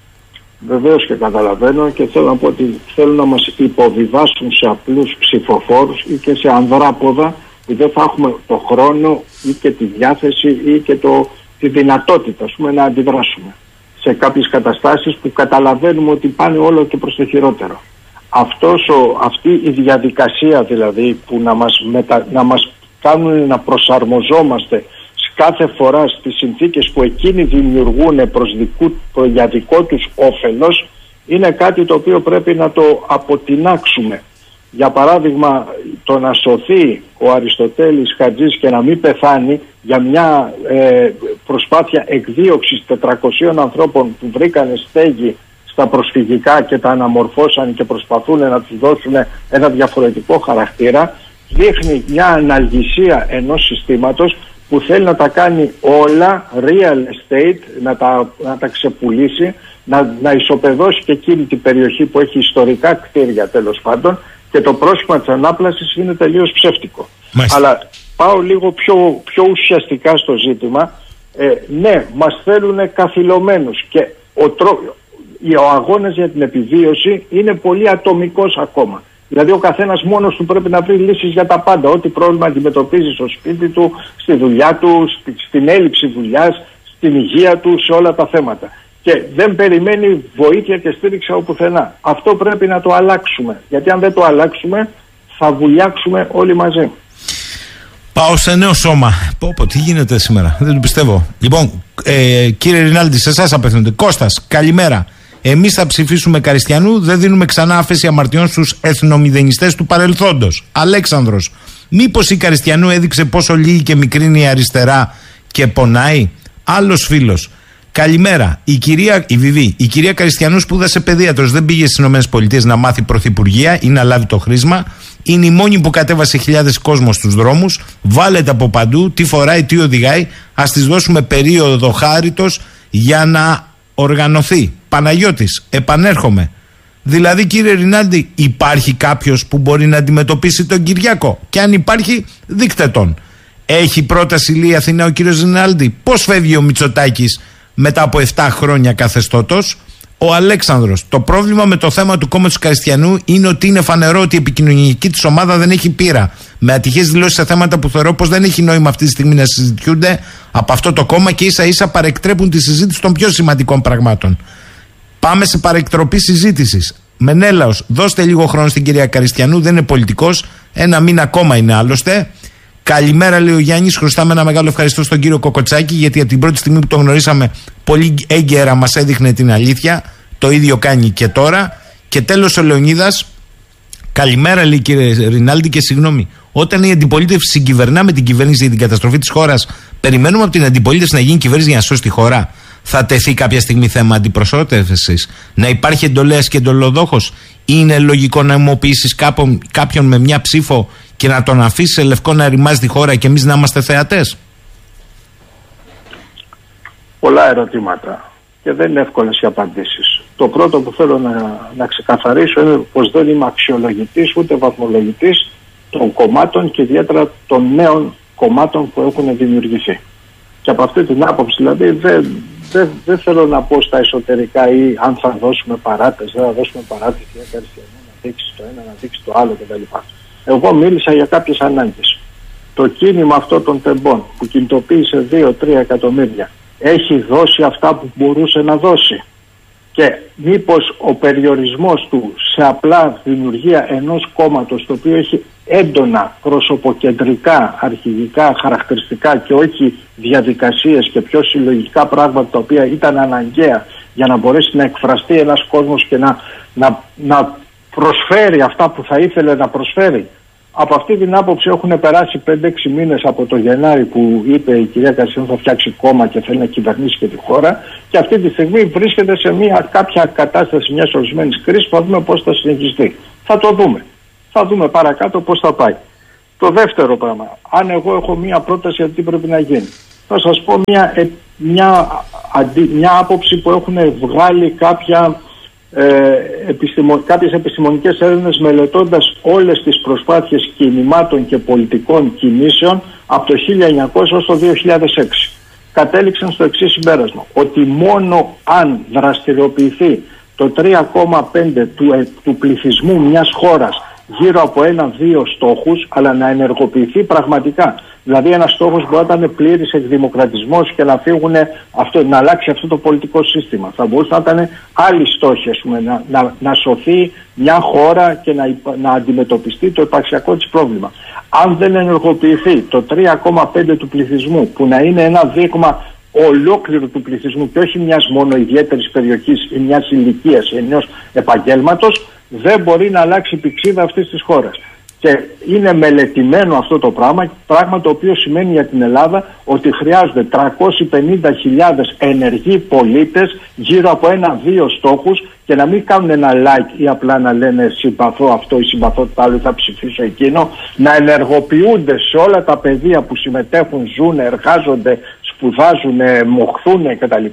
Βεβαίως και καταλαβαίνω, και θέλω να πω ότι θέλουν να μας υποβιβάσουν σε απλούς ψηφοφόρους ή και σε ανδράποδα που δεν θα έχουμε το χρόνο ή και τη διάθεση ή και το, τη δυνατότητα, ας πούμε, να αντιδράσουμε σε κάποιες καταστάσεις που καταλαβαίνουμε ότι πάνε όλο και προς το χειρότερο. Αυτός ο, αυτή η διαδικασία δηλαδή που να μας, μετα, να μας κάνουν να προσαρμοζόμαστε κάθε φορά στις συνθήκες που εκείνοι δημιουργούν προς δικού, προ, για δικό τους όφελος, είναι κάτι το οποίο πρέπει να το αποτινάξουμε. Για παράδειγμα, το να σωθεί ο Αριστοτέλης Χατζής και να μην πεθάνει για μια ε, προσπάθεια εκδίωξης τετρακοσίων ανθρώπων που βρήκανε στέγη στα προσφυγικά και τα αναμορφώσαν και προσπαθούν να τους δώσουν ένα διαφορετικό χαρακτήρα, δείχνει μια αναλγησία ενός συστήματος που θέλει να τα κάνει όλα real estate, να τα, να τα ξεπουλήσει, να, να ισοπεδώσει και εκείνη την περιοχή που έχει ιστορικά κτίρια, τέλος πάντων, και το πρόσχημα της ανάπλασης είναι τελείως ψεύτικο. Μάλιστα. Αλλά πάω λίγο πιο, πιο ουσιαστικά στο ζήτημα. Ε, ναι, μας θέλουν καθυλωμένους και ο, τρο... ο αγώνας για την επιβίωση είναι πολύ ατομικός ακόμα. Δηλαδή ο καθένας μόνος του πρέπει να βρει λύσεις για τα πάντα. Ό,τι πρόβλημα αντιμετωπίζει στο σπίτι του, στη δουλειά του, στην έλλειψη δουλειάς, στην υγεία του, σε όλα τα θέματα. Και δεν περιμένει βοήθεια και στήριξη από πουθενά. Αυτό πρέπει να το αλλάξουμε. Γιατί αν δεν το αλλάξουμε θα βουλιάξουμε όλοι μαζί. Πάω σε νέο σώμα. Πω πω, τι γίνεται σήμερα, δεν το πιστεύω. Λοιπόν, ε, κύριε Ρινάλντι, σε εσάς απευθύνονται. Κώστας, καλημέρα. Εμείς θα ψηφίσουμε Καριστιανού, δεν δίνουμε ξανά άφεση αμαρτιών στους εθνομηδενιστές του παρελθόντος. Αλέξανδρος, μήπως η Καριστιανού έδειξε πόσο λίγη και μικρή είναι η αριστερά και πονάει? Άλλος φίλος, καλημέρα. Η κυρία, η Βιβί, η κυρία Καριστιανού σπούδασε παιδίατρος, δεν πήγε στις ΗΠΑ να μάθει πρωθυπουργία ή να λάβει το χρήσμα. Είναι η μόνη που κατέβασε χιλιάδες κόσμο στους δρόμους. Βάλετε από παντού τι φοράει, τι οδηγάει. Ας της δώσουμε περίοδο χάριτος για να οργανωθεί. Παναγιώτης, επανέρχομαι. Δηλαδή, κύριε Ρινάλντι, υπάρχει κάποιος που μπορεί να αντιμετωπίσει τον Κυριάκο? Και αν υπάρχει, δείχτε τον. Έχει πρόταση λέει Αθηνά ο κύριος Ρινάλντι? Πώς φεύγει ο Μητσοτάκης μετά από επτά χρόνια καθεστώτος? Ο Αλέξανδρος, το πρόβλημα με το θέμα του κόμματος Καριστιανού είναι ότι είναι φανερό ότι η επικοινωνιακή της ομάδα δεν έχει πείρα. Με ατυχές δηλώσεις σε θέματα που θεωρώ πως δεν έχει νόημα αυτή τη στιγμή να συζητιούνται από αυτό το κόμμα και ίσα ίσα παρεκτρέπουν τη συζήτηση των πιο σημαντικών πραγμάτων. Πάμε σε παρεκτροπή συζήτησης. Μενέλαος, δώστε λίγο χρόνο στην κυρία Καριστιανού, δεν είναι πολιτικός. Ένα μήνα ακόμα είναι άλλωστε. Καλημέρα, λέει ο Γιάννης. Χρωστάμε ένα μεγάλο ευχαριστώ στον κύριο Κοκοτσάκη, γιατί από την πρώτη στιγμή που τον γνωρίσαμε, πολύ έγκαιρα μας έδειχνε την αλήθεια. Το ίδιο κάνει και τώρα. Και τέλος ο Λεωνίδας. Καλημέρα, λέει κύριε Ρινάλντι, και συγγνώμη. Όταν η αντιπολίτευση συγκυβερνά με την κυβέρνηση για την καταστροφή της χώρας, περιμένουμε από την αντιπολίτευση να γίνει κυβέρνηση για να σώσει τη χώρα? Θα τεθεί κάποια στιγμή θέμα αντιπροσώπευσης? Να υπάρχει εντολέας και εντολοδόχος? Είναι λογικό να αιμοποιήσεις κάποιον με μια ψήφο και να τον αφήσει σε λευκό να ρημάζει τη χώρα και εμείς να είμαστε θεατές? Πολλά ερωτήματα και δεν είναι εύκολες οι απαντήσεις. Το πρώτο που θέλω να, να ξεκαθαρίσω είναι πως δεν είμαι αξιολογητής ούτε βαθμολογητής των κομμάτων και ιδιαίτερα των νέων κομμάτων που έχουν δημιουργηθεί. Και από αυτή την άποψη δηλαδή δεν, δεν, δεν θέλω να πω στα εσωτερικά ή αν θα δώσουμε παράταση, δεν θα δώσουμε παράταση για Καριστιανού να δείξει το ένα, να δείξει το άλλο κτλ. Εγώ μίλησα για κάποιες ανάγκες. Το κίνημα αυτό των τεμπών που κινητοποίησε δύο τρία εκατομμύρια έχει δώσει αυτά που μπορούσε να δώσει? Και μήπως ο περιορισμός του σε απλά δημιουργία ενός κόμματος το οποίο έχει έντονα προσωποκεντρικά αρχηγικά χαρακτηριστικά και όχι διαδικασίες και πιο συλλογικά πράγματα τα οποία ήταν αναγκαία για να μπορέσει να εκφραστεί ένας κόσμος και να, να, να προσφέρει αυτά που θα ήθελε να προσφέρει, Από αυτή την άποψη έχουν περάσει πέντε έξι μήνες από το Γενάρη που είπε η κυρία Καριστιανού θα φτιάξει κόμμα και θέλει να κυβερνήσει και τη χώρα, και αυτή τη στιγμή βρίσκεται σε μια κάποια κατάσταση μιας ορισμένης κρίσης που θα δούμε πώς θα συνεχιστεί. Θα το δούμε. Θα δούμε παρακάτω πώς θα πάει. Το δεύτερο πράγμα, αν εγώ έχω μια πρόταση για τι πρέπει να γίνει, θα σας πω μια, μια, μια, μια άποψη που έχουν βγάλει κάποια Ε, επιστημο, κάποιες επιστημονικές έρευνες μελετώντας όλες τις προσπάθειες κινημάτων και πολιτικών κινήσεων από το χίλια εννιακόσια έως το δύο χιλιάδες έξι. Κατέληξαν στο εξής συμπέρασμα, ότι μόνο αν δραστηριοποιηθεί το τρία κόμμα πέντε του, ε, του πληθυσμού μιας χώρας γύρω από ένα-δύο στόχους, αλλά να ενεργοποιηθεί πραγματικά. Δηλαδή ένας στόχος μπορεί να ήταν πλήρης εκδημοκρατισμός και να φύγουν αυτό, να αλλάξει αυτό το πολιτικό σύστημα. Θα μπορούσε να ήταν άλλοι στόχοι, ας πούμε, να, να, να σωθεί μια χώρα και να, να αντιμετωπιστεί το υπαρξιακό της πρόβλημα. Αν δεν ενεργοποιηθεί το τρία κόμμα πέντε του πληθυσμού, που να είναι ένα δείγμα ολόκληρου του πληθυσμού και όχι μιας μόνο ιδιαίτερης περιοχής ή μιας ηλικίας ή ενός επαγγέλματος, δεν μπορεί να αλλάξει η πηξίδα αυτής της χώρας. Και είναι μελετημένο αυτό το πράγμα, πράγμα το οποίο σημαίνει για την Ελλάδα ότι χρειάζονται τριακόσιες πενήντα χιλιάδες ενεργοί πολίτες γύρω από ένα-δύο στόχους, και να μην κάνουν ένα like ή απλά να λένε συμπαθώ αυτό ή συμπαθώ το άλλο ή θα ψηφίσω εκείνο, να ενεργοποιούνται σε όλα τα πεδία που συμμετέχουν, ζουν, εργάζονται, σπουδάζουν, μοχθούν κτλ,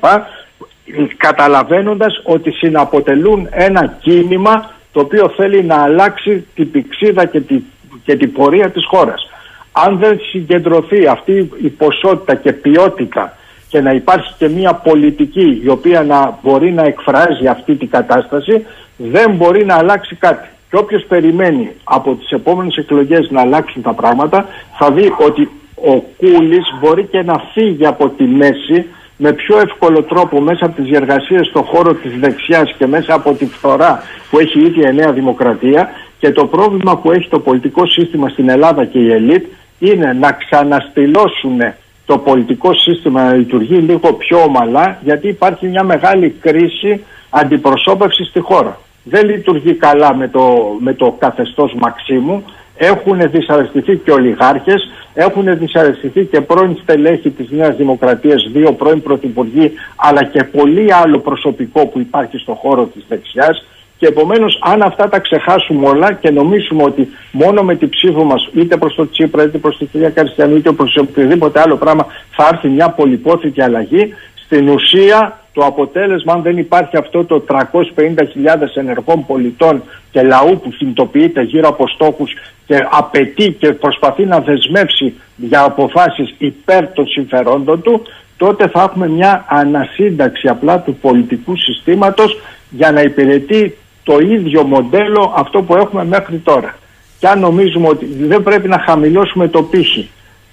καταλαβαίνοντας ότι συναποτελούν ένα κίνημα το οποίο θέλει να αλλάξει την πηξίδα και, τη, και την πορεία της χώρας. Αν δεν συγκεντρωθεί αυτή η ποσότητα και ποιότητα και να υπάρχει και μια πολιτική η οποία να μπορεί να εκφράζει αυτή την κατάσταση, δεν μπορεί να αλλάξει κάτι. Και όποιος περιμένει από τις επόμενες εκλογές να αλλάξουν τα πράγματα, θα δει ότι ο Κούλης μπορεί και να φύγει από τη μέση με πιο εύκολο τρόπο μέσα από τις διεργασίες στον χώρο της δεξιάς και μέσα από τη φθορά που έχει η ίδια η Νέα Δημοκρατία, και το πρόβλημα που έχει το πολιτικό σύστημα στην Ελλάδα και η ελίτ είναι να ξαναστηλώσουν το πολιτικό σύστημα να λειτουργεί λίγο πιο ομαλά, γιατί υπάρχει μια μεγάλη κρίση αντιπροσώπευσης στη χώρα. Δεν λειτουργεί καλά με το, με το καθεστώς Μαξίμου. Έχουν δυσαρεστηθεί και ολιγάρχες, έχουν δυσαρεστηθεί και πρώην στελέχη της Νέας Δημοκρατίας, δύο πρώην πρωθυπουργοί, αλλά και πολύ άλλο προσωπικό που υπάρχει στον χώρο της δεξιάς. Και επομένως, αν αυτά τα ξεχάσουμε όλα και νομίσουμε ότι μόνο με την ψήφο μας, είτε προς το Τσίπρα, είτε προς την κυρία Καριστιανού, είτε προς οτιδήποτε άλλο πράγμα, θα έρθει μια πολυπόθητη αλλαγή, στην ουσία το αποτέλεσμα, αν δεν υπάρχει αυτό το τριακόσιες πενήντα χιλιάδες ενεργών πολιτών και λαού που κινητοποιείται γύρω από στόχους και απαιτεί και προσπαθεί να δεσμεύσει για αποφάσεις υπέρ των συμφερόντων του, τότε θα έχουμε μια ανασύνταξη απλά του πολιτικού συστήματος για να υπηρετεί το ίδιο μοντέλο αυτό που έχουμε μέχρι τώρα. Και αν νομίζουμε ότι δεν πρέπει να χαμηλώσουμε το πύχη,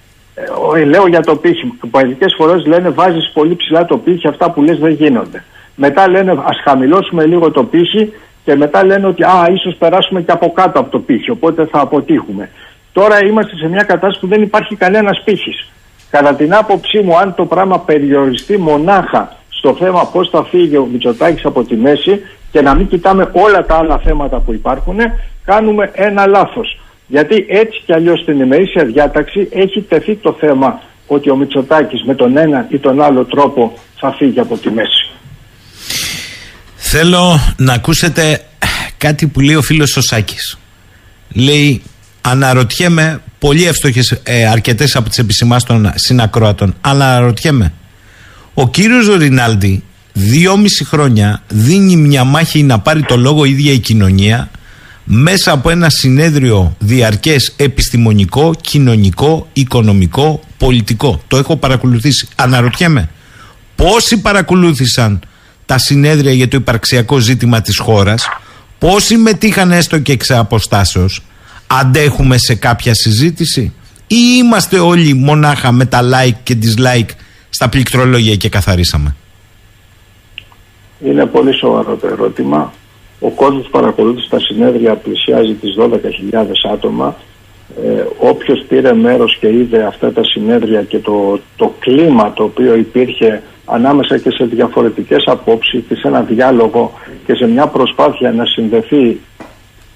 ε, λέω για το πύχη, μερικές φορές λένε βάζεις πολύ ψηλά το πύχη, αυτά που λες δεν γίνονται. Μετά λένε ας χαμηλώσουμε λίγο το πύχη, και μετά λένε ότι α, ίσως περάσουμε και από κάτω από το πύχη, οπότε θα αποτύχουμε. Τώρα είμαστε σε μια κατάσταση που δεν υπάρχει κανένας πύχης. Κατά την άποψή μου, αν το πράγμα περιοριστεί μονάχα στο θέμα πώς θα φύγει ο Μητσοτάκης από τη μέση και να μην κοιτάμε όλα τα άλλα θέματα που υπάρχουν, κάνουμε ένα λάθος. Γιατί έτσι κι αλλιώς στην ημερήσια διάταξη έχει τεθεί το θέμα ότι ο Μητσοτάκης με τον ένα ή τον άλλο τρόπο θα φύγει από τη μέση. Θέλω να ακούσετε κάτι που λέει ο φίλος ο Σάκης. Λέει, αναρωτιέμαι, πολύ εύστοχες ε, αρκετές από τις επισημάσεις των συνακροατών, αλλά αναρωτιέμαι, ο κύριος Ρινάλντι δυόμιση χρόνια δίνει μια μάχη να πάρει το λόγο η ίδια η κοινωνία μέσα από ένα συνέδριο διαρκές επιστημονικό, κοινωνικό, οικονομικό, πολιτικό. Το έχω παρακολουθήσει. Αναρωτιέμαι πόσοι παρακολούθησαν τα συνέδρια για το υπαρξιακό ζήτημα της χώρας, πόσοι μετήχαν έστω και εξ αποστάσεως, αντέχουμε σε κάποια συζήτηση ή είμαστε όλοι μονάχα με τα like και dislike στα πληκτρολόγια και καθαρίσαμε? Είναι πολύ σοβαρό το ερώτημα. Ο κόσμος που παρακολούθησε τα συνέδρια πλησιάζει τις δώδεκα χιλιάδες άτομα. Ε, όποιος πήρε μέρος και είδε αυτά τα συνέδρια και το, το κλίμα το οποίο υπήρχε ανάμεσα και σε διαφορετικές απόψεις και σε ένα διάλογο και σε μια προσπάθεια να συνδεθεί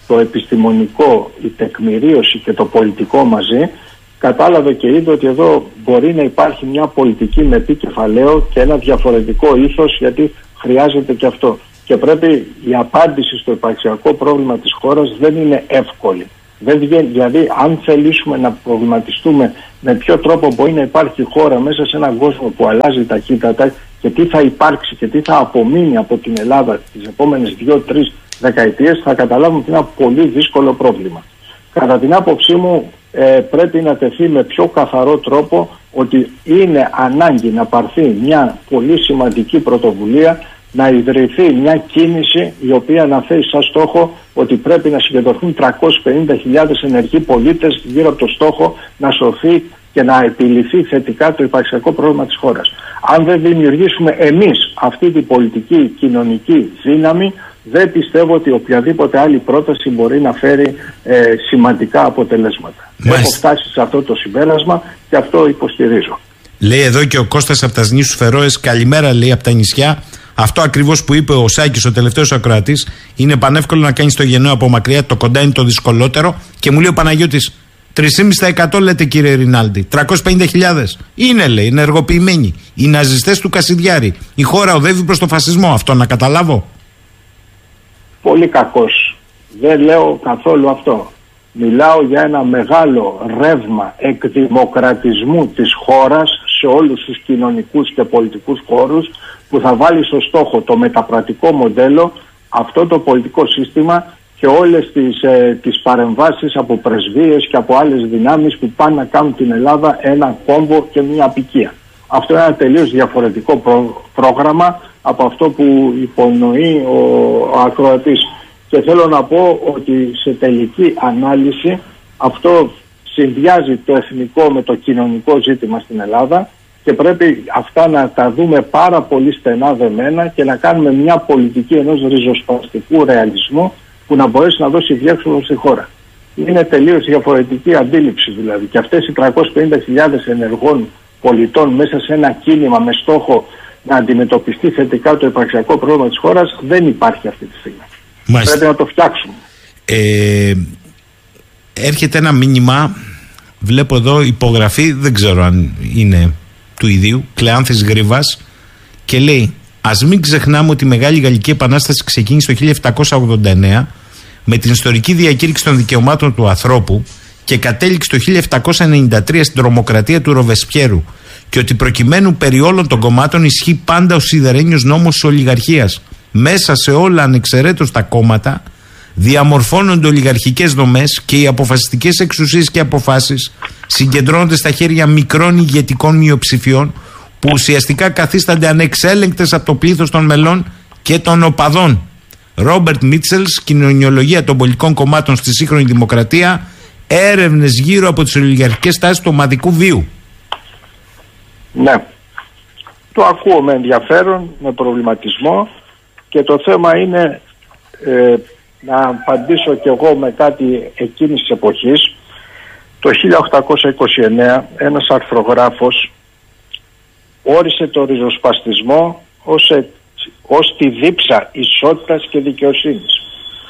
το επιστημονικό, η τεκμηρίωση και το πολιτικό μαζί, κατάλαβε και είδε ότι εδώ μπορεί να υπάρχει μια πολιτική με επικεφαλαίο και ένα διαφορετικό ήθος, γιατί χρειάζεται και αυτό. Και πρέπει η απάντηση στο υπαρξιακό πρόβλημα της χώρας δεν είναι εύκολη. Δεν βγαίνει, δηλαδή, αν θελήσουμε να προβληματιστούμε με ποιο τρόπο μπορεί να υπάρχει χώρα μέσα σε έναν κόσμο που αλλάζει ταχύτατα και τι θα υπάρξει και τι θα απομείνει από την Ελλάδα τις επόμενες δύο-τρεις δεκαετίες, θα καταλάβουμε ότι είναι ένα πολύ δύσκολο πρόβλημα. Κατά την άποψή μου, ε, πρέπει να τεθεί με πιο καθαρό τρόπο ότι είναι ανάγκη να πάρθει μια πολύ σημαντική πρωτοβουλία, να ιδρυθεί μια κίνηση η οποία να θέσει σαν στόχο ότι πρέπει να συγκεντρωθούν τριακόσιες πενήντα χιλιάδες ενεργοί πολίτες γύρω από το στόχο να σωθεί και να επιληθεί θετικά το υπαρξιακό πρόβλημα της χώρας. Αν δεν δημιουργήσουμε εμείς αυτή την πολιτική κοινωνική δύναμη, δεν πιστεύω ότι οποιαδήποτε άλλη πρόταση μπορεί να φέρει ε, σημαντικά αποτελέσματα. Μάλιστα. Έχω φτάσει σε αυτό το συμπέρασμα και αυτό υποστηρίζω. Λέει εδώ και ο Κώστας από τα νήσους Φερόες, καλημέρα, λέει, από τα νησιά. Αυτό ακριβώς που είπε ο Σάκης, ο τελευταίος ακροατής, είναι πανεύκολο να κάνεις το γενναίο από μακριά, το κοντά είναι το δυσκολότερο. Και μου λέει ο Παναγιώτης, τρία κόμμα πέντε τοις εκατό λέτε κύριε Ρινάλντι, τριακόσιες πενήντα χιλιάδες. Είναι, λέει, ενεργοποιημένοι. Οι ναζιστές του Κασιδιάρη. Η χώρα οδεύει προς το φασισμό. Αυτό να καταλάβω. Πολύ κακός. Δεν λέω καθόλου αυτό. Μιλάω για ένα μεγάλο ρεύμα εκδημοκρατισμού της χώρας σε όλους τους κοινωνικούς και πολιτικούς χώρους, που θα βάλει στο στόχο το μεταπρατικό μοντέλο, αυτό το πολιτικό σύστημα και όλες τις, ε, τις παρεμβάσεις από πρεσβείες και από άλλες δυνάμεις που πάνε να κάνουν την Ελλάδα ένα κόμβο και μια απικία. Αυτό είναι ένα τελείως διαφορετικό προ, πρόγραμμα από αυτό που υπονοεί ο, ο ακροατής. Και θέλω να πω ότι σε τελική ανάλυση αυτό συνδυάζει το εθνικό με το κοινωνικό ζήτημα στην Ελλάδα και πρέπει αυτά να τα δούμε πάρα πολύ στενά δεμένα και να κάνουμε μια πολιτική ενός ριζοσπαστικού ρεαλισμού που να μπορέσει να δώσει διέξοδο στη χώρα. Είναι τελείως διαφορετική αντίληψη δηλαδή, και αυτές οι τριακόσιες πενήντα χιλιάδες ενεργών πολιτών μέσα σε ένα κίνημα με στόχο να αντιμετωπιστεί θετικά το υπαρξιακό πρόβλημα της χώρας δεν υπάρχει αυτή τη στιγμή. Μάλιστα. Πρέπει να το φτιάξουμε. Ε, έρχεται ένα μήνυμα, βλέπω εδώ υπογραφή, δεν ξέρω αν είναι του ιδίου, Κλεάνθης Γρήβας, και λέει: ας μην ξεχνάμε ότι η Μεγάλη Γαλλική Επανάσταση ξεκίνησε το χίλια επτακόσια ογδόντα εννέα με την ιστορική διακήρυξη των δικαιωμάτων του ανθρώπου και κατέληξε το χίλια επτακόσια ενενήντα τρία στην τρομοκρατία του Ροβεσπιέρου, και ότι προκειμένου περί όλων των κομμάτων ισχύει πάντα ο σιδερένιος νόμος της ολιγαρχίας. Μέσα σε όλα ανεξαιρέτως τα κόμματα διαμορφώνονται ολιγαρχικές δομές και οι αποφασιστικές εξουσίες και αποφάσεις συγκεντρώνονται στα χέρια μικρών ηγετικών μειοψηφιών που ουσιαστικά καθίστανται ανεξέλεγκτες από το πλήθος των μελών και των οπαδών. Ρόμπερτ Μίτσελς, Κοινωνιολογία των πολιτικών κομμάτων στη σύγχρονη δημοκρατία, έρευνες γύρω από τις ολιγαρχικές τάσεις του ομαδικού βίου. Ναι, το ακούω με ενδιαφέρον, με προβληματισμό, και το θέμα είναι ε, να απαντήσω κι εγώ με κάτι εκείνης της εποχής. Το χίλια οκτακόσια είκοσι εννέα ένας αρθρογράφος όρισε το ριζοσπαστισμό ως, ως τη δίψα ισότητας και δικαιοσύνης.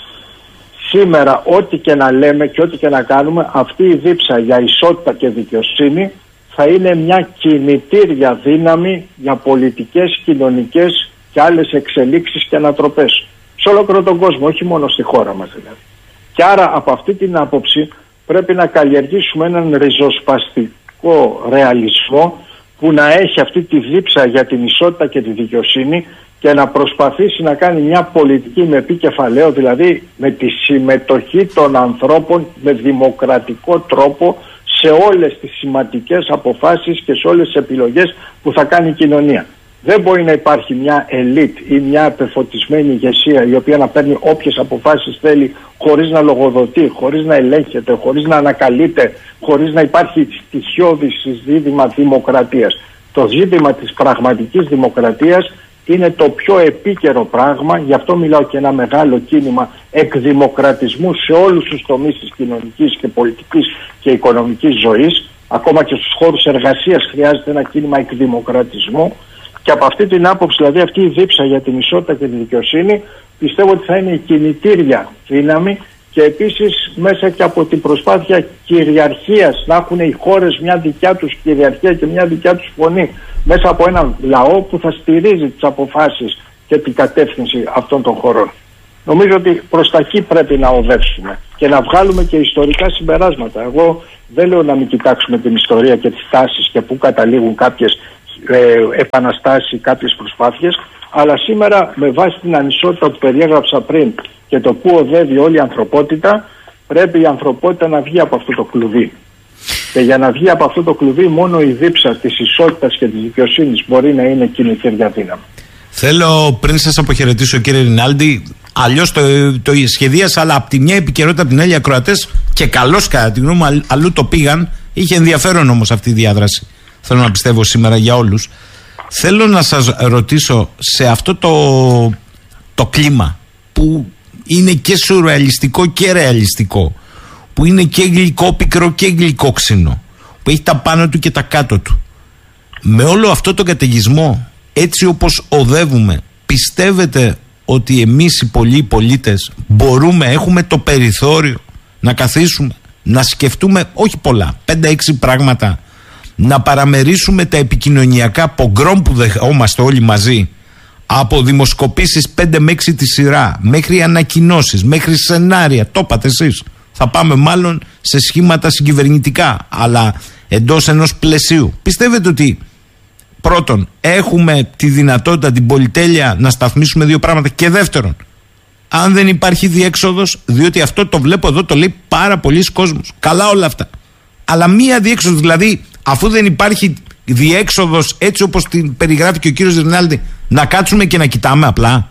Σήμερα ό,τι και να λέμε και ό,τι και να κάνουμε, αυτή η δίψα για ισότητα και δικαιοσύνη θα είναι μια κινητήρια δύναμη για πολιτικές, κοινωνικές και άλλες εξελίξεις και ανατροπές σε ολόκληρο τον κόσμο, όχι μόνο στη χώρα μας δηλαδή. Και άρα από αυτή την άποψη πρέπει να καλλιεργήσουμε έναν ριζοσπαστικό ρεαλισμό που να έχει αυτή τη δίψα για την ισότητα και τη δικαιοσύνη και να προσπαθήσει να κάνει μια πολιτική με επικεφαλαίο, δηλαδή με τη συμμετοχή των ανθρώπων με δημοκρατικό τρόπο σε όλες τις σημαντικές αποφάσεις και σε όλες τις επιλογές που θα κάνει η κοινωνία. Δεν μπορεί να υπάρχει μια ελίτ ή μια απεφωτισμένη ηγεσία η οποία να παίρνει όποιες αποφάσεις θέλει χωρίς να λογοδοτεί, χωρίς να ελέγχεται, χωρίς να ανακαλείται, χωρίς να υπάρχει στοιχειώδη ζήτημα δημοκρατίας. Το ζήτημα της πραγματικής δημοκρατίας είναι το πιο επίκαιρο πράγμα, γι' αυτό μιλάω και ένα μεγάλο κίνημα εκδημοκρατισμού σε όλους τους τομείς της κοινωνικής και πολιτικής και οικονομικής ζωής. Ακόμα και στους χώρους εργασίας χρειάζεται ένα κίνημα εκδημοκρατισμού. Και από αυτή την άποψη, δηλαδή αυτή η δίψα για την ισότητα και τη δικαιοσύνη, πιστεύω ότι θα είναι η κινητήρια δύναμη και επίσης μέσα και από την προσπάθεια κυριαρχίας, να έχουν οι χώρες μια δικιά τους κυριαρχία και μια δικιά τους φωνή μέσα από έναν λαό που θα στηρίζει τις αποφάσεις και την κατεύθυνση αυτών των χωρών. Νομίζω ότι προς τα εκεί πρέπει να οδεύσουμε και να βγάλουμε και ιστορικά συμπεράσματα. Εγώ δεν λέω να μην κοιτάξουμε την ιστορία και τις τάσεις και πού καταλήγουν κάποιες ε, επαναστάσεις ή κάποιες προσπάθειες, αλλά σήμερα με βάση την ανισότητα που περιέγραψα πριν και το πού οδεύει όλη η ανθρωπότητα, πρέπει η ανθρωπότητα να βγει από αυτό το κλουβί. Και για να βγει από αυτό το κλουβί μόνο η δίψα της ισότητας και της δικαιοσύνης μπορεί να είναι κινητήρια δύναμη. Θέλω πριν σας αποχαιρετήσω, κύριε Ρινάλντι, αλλιώς το, το σχεδίασα, αλλά από τη μια επικαιρότητα από την άλλη ακροατές, και καλώς κατά τη γνώμη μου αλλού το πήγαν. Είχε ενδιαφέρον όμως αυτή η διάδραση, θέλω να πιστεύω σήμερα για όλους. Θέλω να σας ρωτήσω, σε αυτό το, το κλίμα που είναι και σουρεαλιστικό και ρεαλιστικό, που είναι και γλυκόπικρο και γλυκόξινο, που έχει τα πάνω του και τα κάτω του, με όλο αυτό το καταιγισμό, έτσι όπως οδεύουμε, πιστεύετε ότι εμείς οι πολλοί πολίτες μπορούμε, έχουμε το περιθώριο να καθίσουμε, να σκεφτούμε όχι πολλά, πέντε έξι πράγματα, να παραμερίσουμε τα επικοινωνιακά πογκρόμ που δεχόμαστε όλοι μαζί, από δημοσκοπήσεις πέντε με έξι τη σειρά, μέχρι ανακοινώσεις, μέχρι σενάρια, το είπατε εσείς, θα πάμε μάλλον σε σχήματα συγκυβερνητικά, αλλά εντός ενός πλαισίου. Πιστεύετε ότι πρώτον, έχουμε τη δυνατότητα, την πολυτέλεια να σταθμίσουμε δύο πράγματα, και δεύτερον, αν δεν υπάρχει διέξοδος, διότι αυτό το βλέπω εδώ, το λέει πάρα πολλοί κόσμος, καλά όλα αυτά, αλλά μία διέξοδος, δηλαδή αφού δεν υπάρχει διέξοδος έτσι όπως την περιγράφει και ο κύριος Ρινάλντι, να κάτσουμε και να κοιτάμε απλά?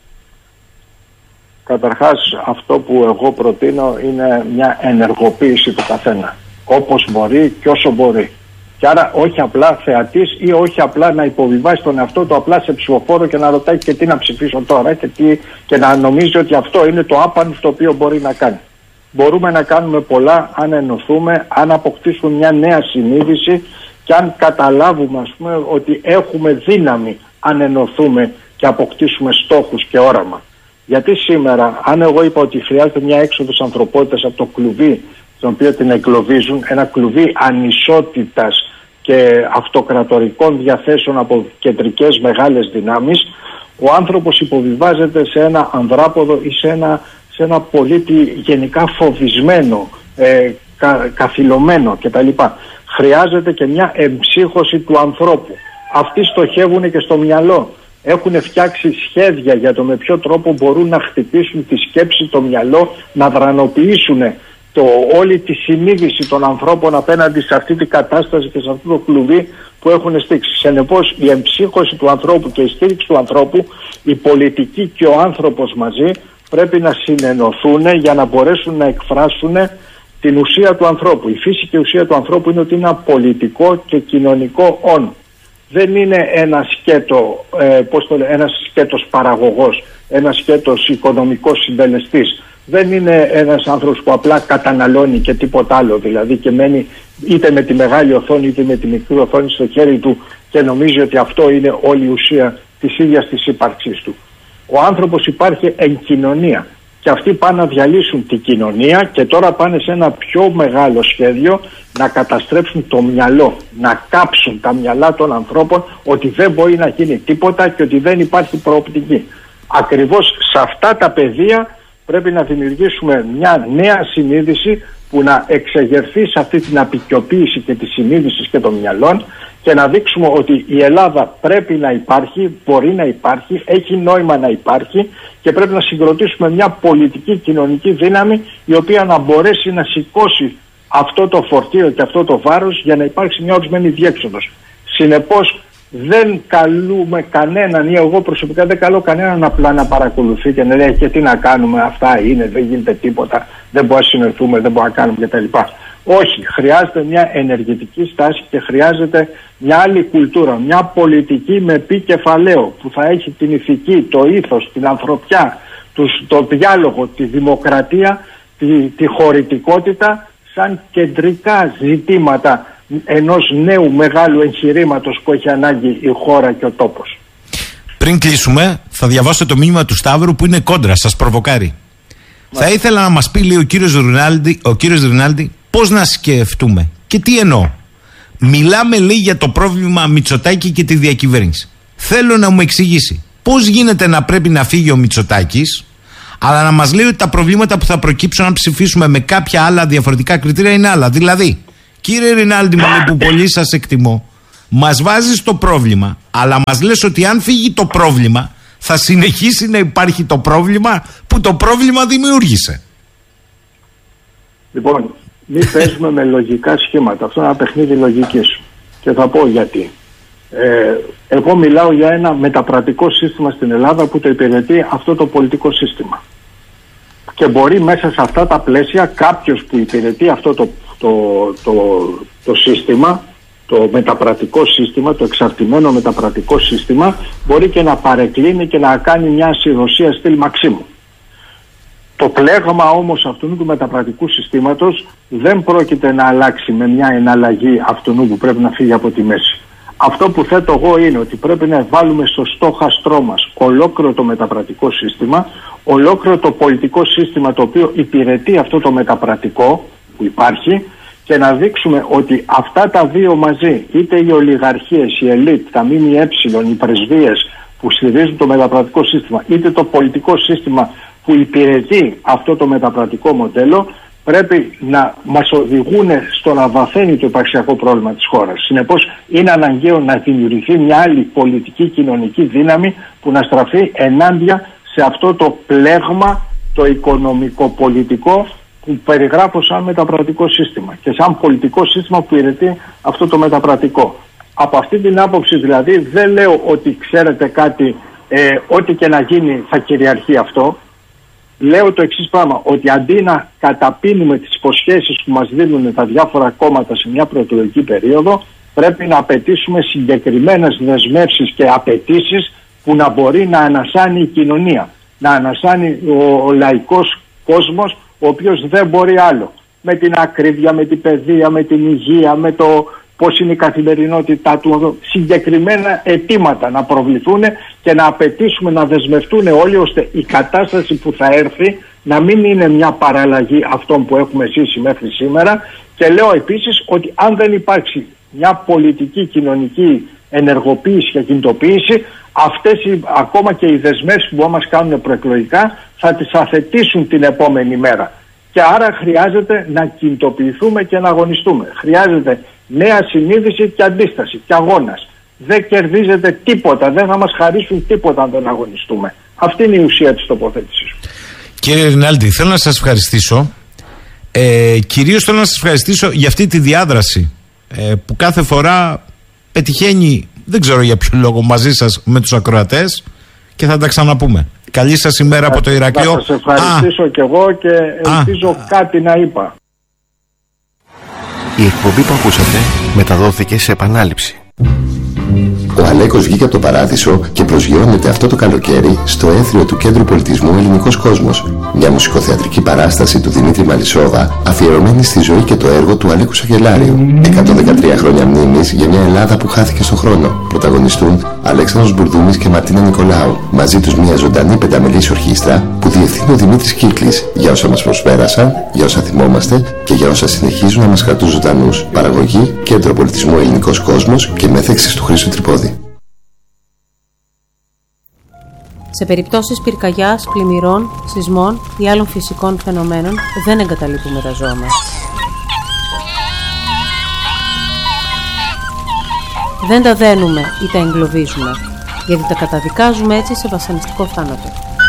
Καταρχάς, αυτό που εγώ προτείνω είναι μια ενεργοποίηση του καθένα, όπως μπορεί και όσο μπορεί. Και άρα όχι απλά θεατής ή όχι απλά να υποβιβάσει τον εαυτό του απλά σε ψηφοφόρο και να ρωτάει και τι να ψηφίσω τώρα και, τι, και να νομίζει ότι αυτό είναι το άπαν το οποίο μπορεί να κάνει. Μπορούμε να κάνουμε πολλά αν ενωθούμε, αν αποκτήσουμε μια νέα συνείδηση και αν καταλάβουμε, ας πούμε, ότι έχουμε δύναμη αν ενωθούμε και αποκτήσουμε στόχους και όραμα. Γιατί σήμερα, αν εγώ είπα ότι χρειάζεται μια έξοδος ανθρωπότητας από το κλουβί στον οποίο την εγκλωβίζουν, ένα κλουβί ανισότητας και αυτοκρατορικών διαθέσεων από κεντρικές μεγάλες δυνάμεις, ο άνθρωπος υποβιβάζεται σε ένα ανδράποδο ή σε ένα, σε ένα πολίτη γενικά φοβισμένο, ε, κα, καθυλωμένο κτλ. Χρειάζεται και μια εμψύχωση του ανθρώπου. Αυτοί στοχεύουν και στο μυαλό. Έχουν φτιάξει σχέδια για το με ποιο τρόπο μπορούν να χτυπήσουν τη σκέψη, το μυαλό, να δρανοποιήσουν το, όλη τη συνείδηση των ανθρώπων απέναντι σε αυτή την κατάσταση και σε αυτό το κλουβί που έχουν στήξει. Συνεπώς, η εμψύχωση του ανθρώπου και η στήριξη του ανθρώπου, η πολιτική και ο άνθρωπος μαζί πρέπει να συνενωθούν για να μπορέσουν να εκφράσουν την ουσία του ανθρώπου. Η φύση και η ουσία του ανθρώπου είναι ότι είναι ένα πολιτικό και κοινωνικό όν. Δεν είναι ένα σκέτο, ε, πώς το λέει, ένας σκέτος παραγωγός, ένας σκέτος οικονομικός συντελεστής. Δεν είναι ένας άνθρωπος που απλά καταναλώνει και τίποτα άλλο, δηλαδή, και μένει είτε με τη μεγάλη οθόνη είτε με τη μικρή οθόνη στο χέρι του και νομίζει ότι αυτό είναι όλη η ουσία της ίδιας της ύπαρξής του. Ο άνθρωπος υπάρχει εν κοινωνία και αυτοί πάνε να διαλύσουν την κοινωνία και τώρα πάνε σε ένα πιο μεγάλο σχέδιο να καταστρέψουν το μυαλό, να κάψουν τα μυαλά των ανθρώπων ότι δεν μπορεί να γίνει τίποτα και ότι δεν υπάρχει προοπτική. Ακριβώς σε αυτά τα πεδία πρέπει να δημιουργήσουμε μια νέα συνείδηση που να εξεγερθεί σε αυτή την απεικιοποίηση και τη συνείδηση και των μυαλών και να δείξουμε ότι η Ελλάδα πρέπει να υπάρχει, μπορεί να υπάρχει, έχει νόημα να υπάρχει και πρέπει να συγκροτήσουμε μια πολιτική κοινωνική δύναμη η οποία να μπορέσει να σηκώσει αυτό το φορτίο και αυτό το βάρος για να υπάρξει μια ορισμένη διέξοδος. Συνεπώς, δεν καλούμε κανέναν, ή εγώ προσωπικά δεν καλώ κανέναν απλά να παρακολουθεί και να λέει και τι να κάνουμε, αυτά είναι, δεν γίνεται τίποτα, δεν μπορούμε να συνοηθούμε, δεν μπορούμε να κάνουμε κτλ. Όχι, χρειάζεται μια ενεργητική στάση και χρειάζεται μια άλλη κουλτούρα, μια πολιτική με πι κεφαλαίο που θα έχει την ηθική, το ήθος, την ανθρωπιά, το διάλογο, τη δημοκρατία, τη, τη χωρητικότητα σαν κεντρικά ζητήματα ενός νέου μεγάλου εγχειρήματος που έχει ανάγκη η χώρα και ο τόπος. Πριν κλείσουμε, θα διαβάσω το μήνυμα του Σταύρου που είναι κόντρα, σας προβοκάρει. Θα ήθελα να μας πει λίγο ο κύριος Ρινάλντι, ο κύριος Ρινάλντι πώς να σκεφτούμε. Και τι εννοώ. Μιλάμε, λέει, για το πρόβλημα Μητσοτάκη και τη διακυβέρνηση. Θέλω να μου εξηγήσει πώς γίνεται να πρέπει να φύγει ο Μητσοτάκης, αλλά να μας λέει ότι τα προβλήματα που θα προκύψουν αν ψηφίσουμε με κάποια άλλα διαφορετικά κριτήρια είναι άλλα. Δηλαδή, κύριε Ρινάλντι, που πολύ σας εκτιμώ, μας βάζεις το πρόβλημα, αλλά μας λες ότι αν φύγει το πρόβλημα, θα συνεχίσει να υπάρχει το πρόβλημα που το πρόβλημα δημιούργησε. Λοιπόν, μην παίζουμε με λογικά σχήματα. Αυτό είναι ένα παιχνίδι λογικής. Και θα πω γιατί. Ε, εγώ μιλάω για ένα μεταπρατικό σύστημα στην Ελλάδα που το υπηρετεί αυτό το πολιτικό σύστημα. Και μπορεί μέσα σε αυτά τα πλαίσια κάποιος που υπηρετεί αυτό το, το, το, το σύστημα, το μεταπρατικό σύστημα, το εξαρτημένο μεταπρατικό σύστημα, μπορεί και να παρεκκλίνει και να κάνει μια ασυδοσία στυλ Μαξίμου. Το πλέγμα όμως αυτού του μεταπρατικού συστήματος δεν πρόκειται να αλλάξει με μια εναλλαγή αυτού που πρέπει να φύγει από τη μέση. Αυτό που θέτω εγώ είναι ότι πρέπει να βάλουμε στο στόχαστρό μας ολόκληρο το μεταπρατικό σύστημα, ολόκληρο το πολιτικό σύστημα το οποίο υπηρετεί αυτό το μεταπρατικό που υπάρχει, και να δείξουμε ότι αυτά τα δύο μαζί, είτε οι ολιγαρχίες, η ελίτ, τα ΜΜΕ, οι πρεσβείες που στηρίζουν το μεταπρατικό σύστημα, είτε το πολιτικό σύστημα που υπηρετεί αυτό το μεταπρατικό μοντέλο, πρέπει να μας οδηγούν στο να βαθαίνει το υπαρξιακό πρόβλημα της χώρας. Συνεπώς είναι αναγκαίο να δημιουργηθεί μια άλλη πολιτική κοινωνική δύναμη που να στραφεί ενάντια σε αυτό το πλέγμα, το οικονομικό-πολιτικό που περιγράφω σαν μεταπρατικό σύστημα και σαν πολιτικό σύστημα που υπηρετεί αυτό το μεταπρατικό. Από αυτή την άποψη δηλαδή δεν λέω ότι ξέρετε κάτι, ε, ό,τι και να γίνει θα κυριαρχεί αυτό. Λέω το εξής πράγμα, ότι αντί να καταπίνουμε τις υποσχέσεις που μας δίνουν τα διάφορα κόμματα σε μια προεκλογική περίοδο, πρέπει να απαιτήσουμε συγκεκριμένες δεσμεύσεις και απαιτήσεις που να μπορεί να ανασάνει η κοινωνία, να ανασάνει ο, ο λαϊκός κόσμος, ο οποίος δεν μπορεί άλλο. Με την ακρίβεια, με την παιδεία, με την υγεία, με το πώς είναι η καθημερινότητά του, συγκεκριμένα αιτήματα να προβληθούν και να απαιτήσουμε να δεσμευτούν όλοι, ώστε η κατάσταση που θα έρθει να μην είναι μια παραλλαγή αυτών που έχουμε ζήσει μέχρι σήμερα. Και λέω επίσης ότι αν δεν υπάρξει μια πολιτική κοινωνική ενεργοποίηση και κινητοποίηση, αυτές οι, ακόμα και οι δεσμεύσεις που μας κάνουν προεκλογικά θα τις αθετήσουν την επόμενη μέρα. Και άρα χρειάζεται να κινητοποιηθούμε και να αγωνιστούμε. Χρειάζεται νέα συνείδηση και αντίσταση και αγώνας. Δεν κερδίζεται τίποτα, δεν θα μας χαρίσουν τίποτα αν δεν αγωνιστούμε. Αυτή είναι η ουσία της τοποθέτησης. Κύριε Ρινάλντι, θέλω να σας ευχαριστήσω. Ε, κυρίως θέλω να σας ευχαριστήσω για αυτή τη διάδραση ε, που κάθε φορά πετυχαίνει, δεν ξέρω για ποιο λόγο, μαζί σας με τους ακροατές, και θα τα ξαναπούμε. Καλή σας ημέρα από το Ηράκλειο. Θα σας ευχαριστήσω Α. και εγώ και ελπίζω Α. κάτι να είπα. Η εκπομπή που ακούσατε μεταδόθηκε σε επανάληψη. Ο Αλέκος βγήκε από το παράδεισο και προσγειώνεται αυτό το καλοκαίρι στο έθριο του Κέντρου Πολιτισμού Ελληνικός Κόσμος. Μια μουσικοθεατρική παράσταση του Δημήτρη Μαλισσόβα, αφιερωμένη στη ζωή και το έργο του Αλέκου Σαγγελάριου. εκατόν δεκατρία χρόνια μνήμης για μια Ελλάδα που χάθηκε στον χρόνο. Πρωταγωνιστούν Αλέξανδρος Μπουρδούμης και Μαρτίνα Νικολάου. Μαζί τους μια ζωντανή πενταμελής ορχήστρα που διευθύνει ο Δημήτρης Κύκλης, για όσα μας προσπέρασαν, για όσα θυμόμαστε και για όσα συνεχίζουν να μας κρατούν ζωντανούς. Παραγωγή Κέντρο Πολιτισμού Ελληνικός Κόσμος και μέθεξης του Χρήστου Τρυπόδη. Σε περιπτώσεις πυρκαγιάς, πλημμυρών, σεισμών ή άλλων φυσικών φαινομένων δεν εγκαταλείπουμε τα ζώα μας. Δεν τα δένουμε ή τα εγκλωβίζουμε, γιατί τα καταδικάζουμε έτσι σε βασανιστικό θάνατο.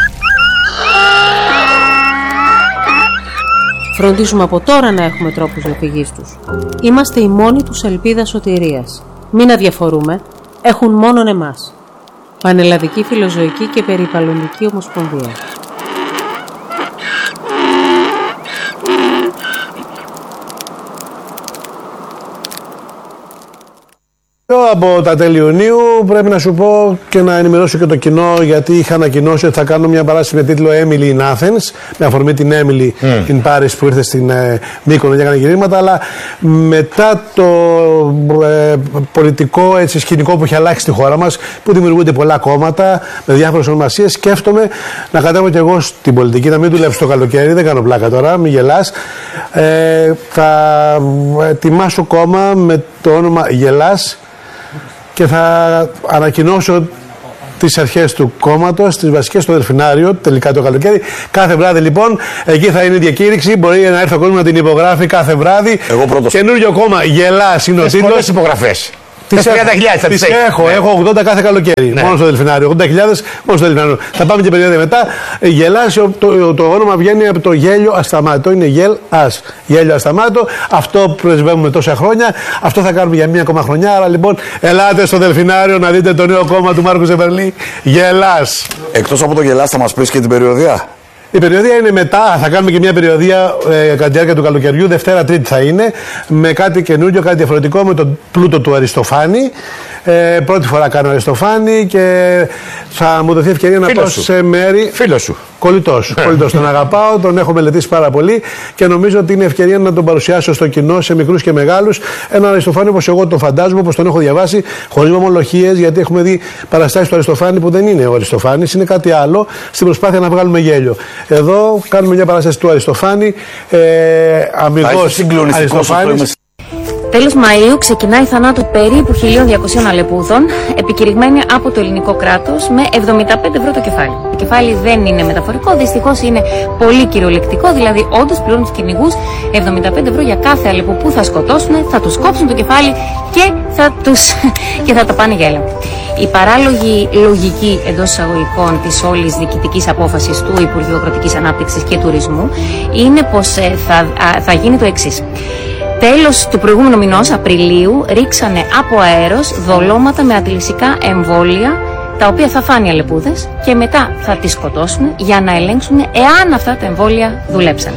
Φροντίζουμε από τώρα να έχουμε τρόπους διαφυγής τους. Είμαστε η μόνη τους ελπίδα σωτηρίας. Μην αδιαφορούμε, έχουν μόνον εμάς. Πανελλαδική Φιλοζωική και Περιβαλλοντική Ομοσπονδία. από τα τέλη Ιουνίου. Πρέπει να σου πω και να ενημερώσω και το κοινό, γιατί είχα ανακοινώσει ότι θα κάνω μια παράσταση με τίτλο Emily in Athens, με αφορμή την Emily mm. in Paris που ήρθε στην ε, Μύκονο και έκανε γυρίσματα. Αλλά μετά το ε, πολιτικό έτσι, σκηνικό που έχει αλλάξει στη χώρα μας, που δημιουργούνται πολλά κόμματα με διάφορες ονομασίες, σκέφτομαι να κατέβω και εγώ στην πολιτική, να μην δουλέψω το καλοκαίρι. Δεν κάνω πλάκα τώρα, μην γελάς. Ε, θα ετοιμάσω κόμμα με το όνομα Γελάς και θα ανακοινώσω τις αρχές του κόμματος, τις βασικές στο Δελφινάριο, τελικά το καλοκαίρι. Κάθε βράδυ λοιπόν, εκεί θα είναι η διακήρυξη. Μπορεί να έρθει ο κόσμος να την υπογράφει κάθε βράδυ. Εγώ πρώτος. Καινούριο κόμμα, Γελάς είναι ο τίτλος. Πολλές υπογραφές. Τις έχω, τις έχω, έχω ογδόντα κάθε καλοκαίρι, ναι. Μόνο στο Δελφινάριο. ογδόντα χιλιάδες μόνο στο Δελφινάριο. Θα πάμε και περίοδο μετά. Γελάς, το, το, το όνομα βγαίνει από το γέλιο ασταμάτητο. Είναι γελ ας. Γέλιο ασταμάτητο. Αυτό πρεσβεύουμε τόσα χρόνια. Αυτό θα κάνουμε για μία ακόμα χρονιά. Άρα λοιπόν, ελάτε στο Δελφινάριο να δείτε το νέο κόμμα του Μάρκου Ζεβερλή. Γελάς. Εκτός από το Γελάς, θα μας πεις και την περιοδία. Η περιοδία είναι μετά, θα κάνουμε και μια περιοδία ε, κατά τη διάρκεια του καλοκαιριού, Δευτέρα Τρίτη θα είναι, με κάτι καινούριο, κάτι διαφορετικό, με τον πλούτο του Αριστοφάνη. Ε, πρώτη φορά κάνω Αριστοφάνη και θα μου δοθεί ευκαιρία να πάω σε μέρη. Φίλος σου. Κολλητός. Κολλητός. Τον αγαπάω, τον έχω μελετήσει πάρα πολύ και νομίζω ότι είναι ευκαιρία να τον παρουσιάσω στο κοινό, σε μικρούς και μεγάλους. Έναν Αριστοφάνη όπως εγώ τον φαντάζομαι, όπως τον έχω διαβάσει, χωρίς ομολογίες, γιατί έχουμε δει παραστάσεις του Αριστοφάνη που δεν είναι ο Αριστοφάνης, είναι κάτι άλλο, στην προσπάθεια να βγάλουμε γέλιο. Εδώ κάνουμε μια παράσταση του Αριστοφάνη, ε, αμυγός Αριστοφάνης. Τέλος Μαΐου ξεκινάει θανάτου περίπου χίλια διακόσιων Αλεπούδων, επικηρυγμένη από το ελληνικό κράτος με εβδομήντα πέντε ευρώ το κεφάλι. Το κεφάλι δεν είναι μεταφορικό, δυστυχώς είναι πολύ κυριολεκτικό, δηλαδή όντως πληρώνουν τους κυνηγούς εβδομήντα πέντε ευρώ για κάθε Αλεπού που θα σκοτώσουν, θα τους κόψουν το κεφάλι και θα, τους, και θα τα πάνε για έλεγχο. Η παράλογη λογική εντός εισαγωγικών της όλης διοικητικής απόφασης του Υπουργείου Αγροτικής Ανάπτυξης και Τουρισμού είναι πως ε, θα, α, θα γίνει το εξής. Τέλος του προηγούμενου μηνός, Απριλίου, ρίξανε από αέρος δολώματα με αντιλυσικά εμβόλια, τα οποία θα φάνε οι αλεπούδες και μετά θα τις σκοτώσουν για να ελέγξουν εάν αυτά τα εμβόλια δουλέψαν.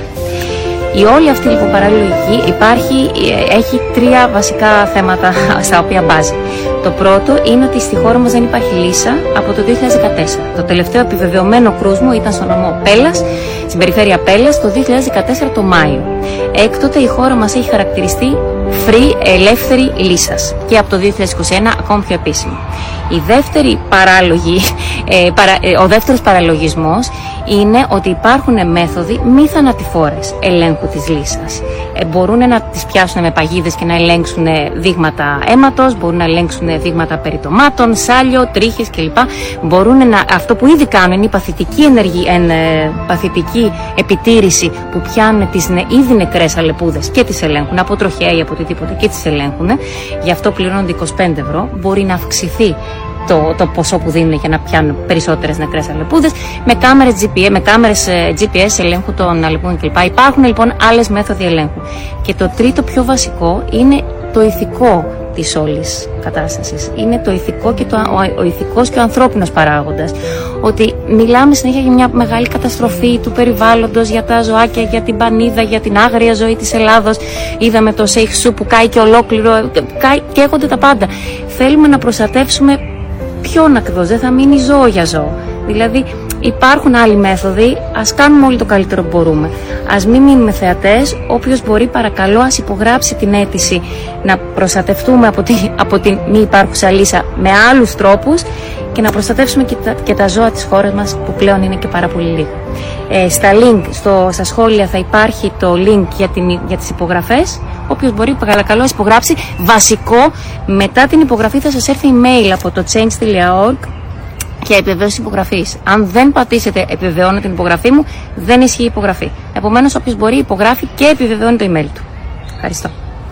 Η όλη αυτή λοιπόν παραλογική υπάρχει, έχει τρία βασικά θέματα στα οποία μπάζει. Το πρώτο είναι ότι στη χώρα μας δεν υπάρχει λύσα από το δύο χιλιάδες δεκατέσσερα. Το τελευταίο επιβεβαιωμένο κρούσμο ήταν στο νομό Πέλλας, στην περιφέρεια Πέλλας, το δύο χιλιάδες δεκατέσσερα το Μάιο. Έκτοτε η χώρα μας έχει χαρακτηριστεί free, ελεύθερη λύσας και από το δύο χιλιάδες είκοσι ένα ακόμη πιο επίσημη. Η δεύτερη παράλογη, ε, παρα, ε, ο δεύτερος παραλογισμός είναι ότι υπάρχουν μέθοδοι μη θανατηφόρες ελέγχου της λύσας. Ε, μπορούν να τις πιάσουν με παγίδες και να ελέγξουν δείγματα αίματος, μπορούν να ελέγξουν δείγματα περιτομάτων, σάλιο, τρίχες κλπ. Μπορούν να, αυτό που ήδη κάνουν είναι η παθητική, ενεργή, εν, ε, παθητική επιτήρηση που πιάνουν τις ν, ήδη νεκρές αλεπούδες και τις ελέγχουν από τροχέα ή από οτιδήποτε και τις ελέγχουν. Γι' αυτό πληρώνονται είκοσι πέντε ευρώ. Μπορεί να αυξηθεί Το, το ποσό που δίνουν για να πιάνουν περισσότερες νεκρές αλεπούδες με κάμερες τζι πι ες, με κάμερες τζι πι ες ελέγχου των αλεπούδων κλπ. Υπάρχουν λοιπόν άλλες μέθοδοι ελέγχου. Και το τρίτο πιο βασικό είναι το ηθικό της όλης κατάστασης. Είναι το ηθικό και το, ο, ο ηθικός και ο ανθρώπινος παράγοντας. Ότι μιλάμε συνέχεια για μια μεγάλη καταστροφή του περιβάλλοντος, για τα ζωάκια, για την πανίδα, για την άγρια ζωή της Ελλάδος. Είδαμε το Σέιχσου που κάει και ολόκληρο, κάει, καίγονται τα πάντα. Θέλουμε να προστατεύσουμε ποιον ακριβώς, δεν θα μείνει ζώο για ζώο. Δηλαδή υπάρχουν άλλοι μέθοδοι, ας κάνουμε όλοι το καλύτερο που μπορούμε. Ας μην μείνουμε θεατές, όποιος μπορεί παρακαλώ ας υπογράψει την αίτηση να προστατευτούμε από, τη, από την μη υπάρχουσα λύσα με άλλους τρόπους και να προστατεύσουμε και τα, και τα ζώα της χώρας μας που πλέον είναι και πάρα πολύ λίγα. Ε, στα link, στο, στα σχόλια θα υπάρχει το link για, την, για τις υπογραφές. Όποιος μπορεί παρακαλώ ας υπογράψει. Βασικό, μετά την υπογραφή θα σας έρθει email από το change τελεία org και επιβεβαίωση υπογραφής. Αν δεν πατήσετε επιβεβαιώνω την υπογραφή μου, δεν ισχύει η υπογραφή. Επομένως όποιος μπορεί υπογράφει και επιβεβαιώνει το email του. Ευχαριστώ.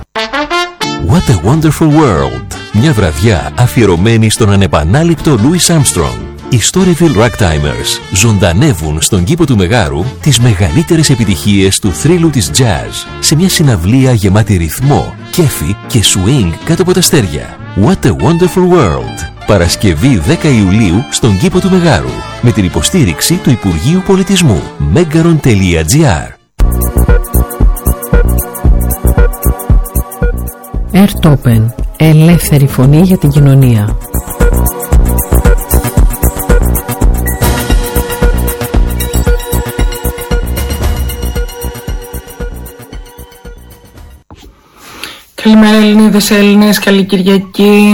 What a wonderful world. Μια βραδιά αφιερωμένη στον ανεπανάληπτο Louis Armstrong. Οι Storyville Ragtimers ζωντανεύουν στον κήπο του Μεγάρου τις μεγαλύτερες επιτυχίες του θρύλου της jazz σε μια συναυλία γεμάτη ρυθμό, κέφι και swing κάτω από τα αστέρια. What a wonderful world. Παρασκευή δέκα Ιουλίου στον κήπο του Μεγάρου με την υποστήριξη του Υπουργείου Πολιτισμού. megaron τελεία gr. Airtopen, Ελεύθερη φωνή για την κοινωνία. Καλημέρα Ελληνίδες, Έλληνες, καλή Κυριακή.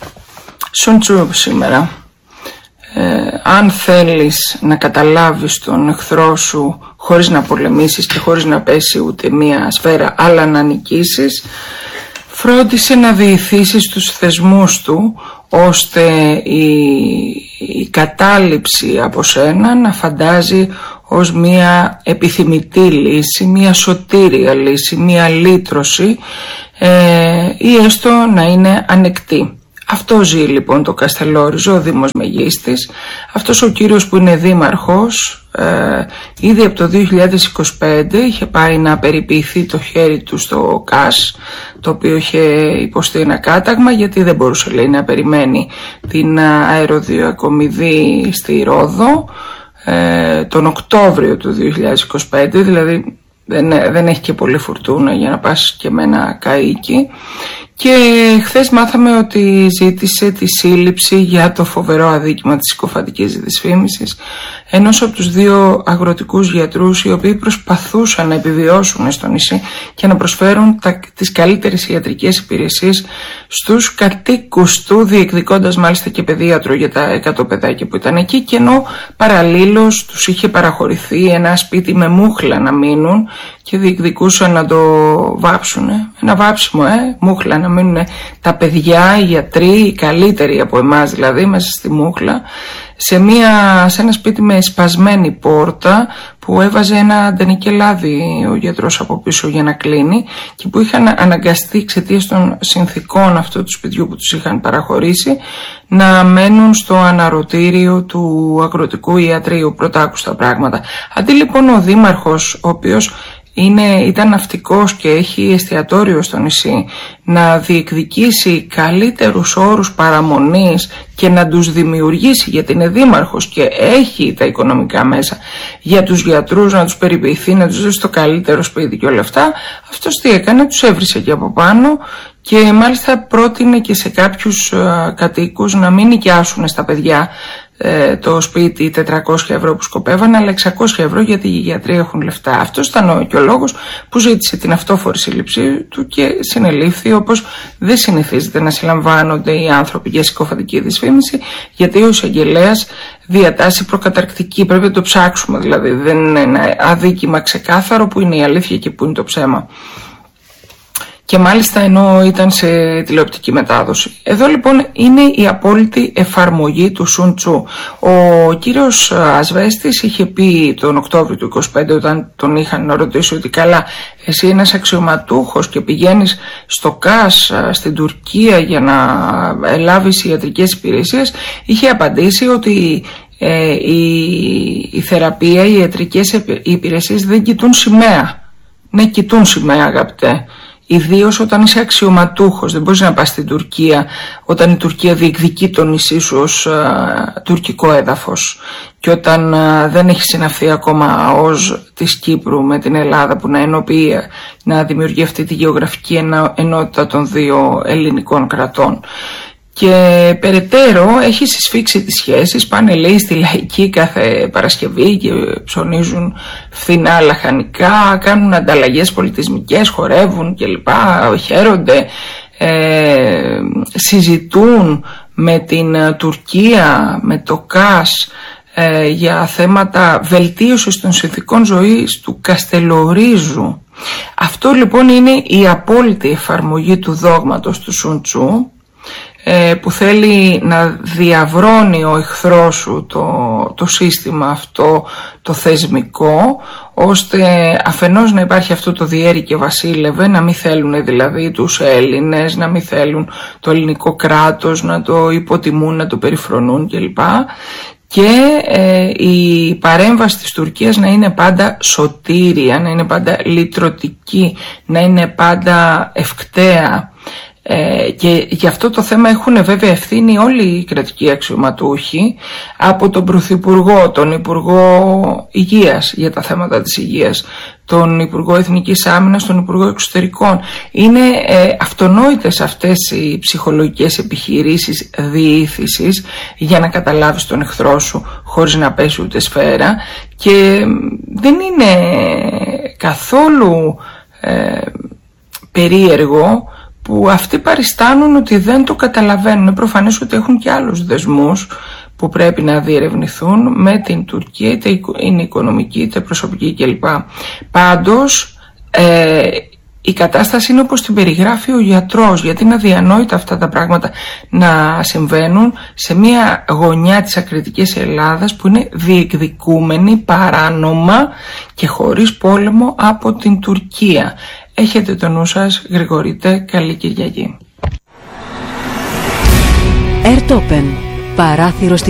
Σουν Τzu σήμερα. Ε, αν θέλεις να καταλάβεις τον εχθρό σου χωρίς να πολεμήσεις και χωρίς να πέσει ούτε μία σφαίρα, αλλά να νικήσεις, φρόντισε να διηθήσεις τους θεσμούς του, ώστε η, η κατάληψη από σένα να φαντάζει ως μία επιθυμητή λύση, μία σωτήρια λύση, μία λύτρωση, ε, ή έστω να είναι ανεκτή. Αυτό ζει λοιπόν το Καστελόριζο, ο Δήμος Μεγίστης. Αυτός ο κύριος που είναι δήμαρχος, ε, ήδη από το δύο χιλιάδες είκοσι πέντε είχε πάει να περιποιηθεί το χέρι του στο ΚΑΣ, το οποίο είχε υποστεί ένα κάταγμα, γιατί δεν μπορούσε, λέει, να περιμένει την αεροδιακομιδή στη Ρόδο ε, τον Οκτώβριο του δύο χιλιάδες είκοσι πέντε, δηλαδή δεν, δεν έχει και πολύ φουρτούνα για να πας και με ένα καΐκι. Και χθες μάθαμε ότι ζήτησε τη σύλληψη για το φοβερό αδίκημα της συκοφαντικής δυσφήμισης ενός από τους δύο αγροτικούς γιατρούς, οι οποίοι προσπαθούσαν να επιβιώσουν στο νησί και να προσφέρουν τα, τις καλύτερες ιατρικές υπηρεσίες στους κατοίκους του, διεκδικώντας μάλιστα και παιδίατρο για τα εκατό παιδάκια που ήταν εκεί, και ενώ παραλλήλως τους είχε παραχωρηθεί ένα σπίτι με μούχλα να μείνουν και διεκδικούσαν να το βάψουν. Ένα βάψιμο, ε, μούχλα, να μείνουν τα παιδιά, οι γιατροί, οι καλύτεροι από εμάς δηλαδή, μέσα στη μούχλα, σε, μια, σε ένα σπίτι με σπασμένη πόρτα που έβαζε ένα ντενικελάδι ο γιατρός από πίσω για να κλείνει, και που είχαν αναγκαστεί εξαιτίας των συνθήκων αυτού του σπιτιού που τους είχαν παραχωρήσει να μένουν στο αναρωτήριο του αγροτικού ιατρείου. Πρωτάκουστα πράγματα. Αντί λοιπόν ο δήμαρχος, ο οποίος Είναι, ήταν ναυτικός και έχει εστιατόριο στο νησί, να διεκδικήσει καλύτερους όρους παραμονής και να τους δημιουργήσει, γιατί είναι δήμαρχος και έχει τα οικονομικά μέσα για τους γιατρούς, να τους περιποιηθεί, να τους δώσει το καλύτερο σπίτι και όλα αυτά, αυτός τι έκανε? Τους έβρισε και από πάνω, και μάλιστα πρότεινε και σε κάποιους uh, κατοίκους να μην νοικιάσουν στα παιδιά ε, το σπίτι τετρακόσια ευρώ που σκοπεύαν, αλλά εξακόσια ευρώ, γιατί οι γιατροί έχουν λεφτά. Αυτός ήταν ο, και ο λόγος που ζήτησε την αυτόφορη σύλληψή του και συνελήφθη, όπως δεν συνηθίζεται να συλλαμβάνονται οι άνθρωποι για συκοφαντική δυσφήμιση, γιατί ο εισαγγελέας διατάσσει προκαταρκτική. Πρέπει να το ψάξουμε, δηλαδή δεν είναι ένα αδίκημα ξεκάθαρο που είναι η αλήθεια και που είναι το ψέμα. Και μάλιστα ενώ ήταν σε τηλεοπτική μετάδοση. Εδώ λοιπόν είναι η απόλυτη εφαρμογή του Σουν Τzu. Ο κύριος Ασβέστης είχε πει τον Οκτώβριο του είκοσι πέντε, όταν τον είχαν ρωτήσει ότι καλά, εσύ ένας αξιωματούχος και πηγαίνεις στο ΚΑΣ στην Τουρκία για να ελάβεις ιατρικές υπηρεσίες, είχε απαντήσει ότι ε, η, η θεραπεία, οι ιατρικές υπηρεσίες δεν κοιτούν σημαία. Ναι, κοιτούν σημαία, αγαπητέ. Ιδίως όταν είσαι αξιωματούχος. Δεν μπορείς να πας στην Τουρκία όταν η Τουρκία διεκδικεί το νησί σου ως α, τουρκικό έδαφος, και όταν α, δεν έχει συναυθεί ακόμα ως της Κύπρου με την Ελλάδα, που να ενοποιεί, να δημιουργεί αυτή τη γεωγραφική ενο, ενότητα των δύο ελληνικών κρατών. Και περαιτέρω έχει συσφίξει τις σχέσεις, πάνε λέει στη Λαϊκή κάθε Παρασκευή και ψωνίζουν φθηνά λαχανικά, κάνουν ανταλλαγές πολιτισμικές, χορεύουν κλπ, χαίρονται, ε, συζητούν με την Τουρκία, με το ΚΑΣ, ε, για θέματα βελτίωσης των συνθηκών ζωής του Καστελορίζου. Αυτό λοιπόν είναι η απόλυτη εφαρμογή του δόγματος του Σουν Τzu, που θέλει να διαβρώνει ο εχθρός σου το, το σύστημα αυτό, το θεσμικό, ώστε αφενός να υπάρχει αυτό το διέρη και βασίλευε, να μην θέλουν δηλαδή τους Έλληνες, να μην θέλουν το ελληνικό κράτος, να το υποτιμούν, να το περιφρονούν κλπ. Και ε, η παρέμβαση της Τουρκίας να είναι πάντα σωτήρια, να είναι πάντα λυτρωτική, να είναι πάντα ευκταία. Ε, και γι' αυτό το θέμα έχουν βέβαια ευθύνη όλοι οι κρατικοί αξιωματούχοι, από τον Πρωθυπουργό, τον Υπουργό Υγείας για τα θέματα της υγείας, τον Υπουργό Εθνικής Άμυνας, τον Υπουργό Εξωτερικών. Είναι ε, αυτονόητες αυτές οι ψυχολογικές επιχειρήσεις διήθησης για να καταλάβεις τον εχθρό σου χωρίς να πέσει ούτε σφαίρα, και δεν είναι καθόλου ε, περίεργο που αυτοί παριστάνουν ότι δεν το καταλαβαίνουν. Είναι προφανές ότι έχουν και άλλους δεσμούς που πρέπει να διερευνηθούν με την Τουρκία, είτε είναι οικονομική είτε προσωπική κλπ. Πάντως ε, η κατάσταση είναι όπως την περιγράφει ο γιατρός, γιατί είναι αδιανόητα αυτά τα πράγματα να συμβαίνουν σε μια γωνιά της ακριτικής Ελλάδας που είναι διεκδικούμενη παράνομα και χωρίς πόλεμο από την Τουρκία. Έχετε το νου σας, γρηγορείτε, καλή Κυριακή. Ερτόπεν, παράθυρο στην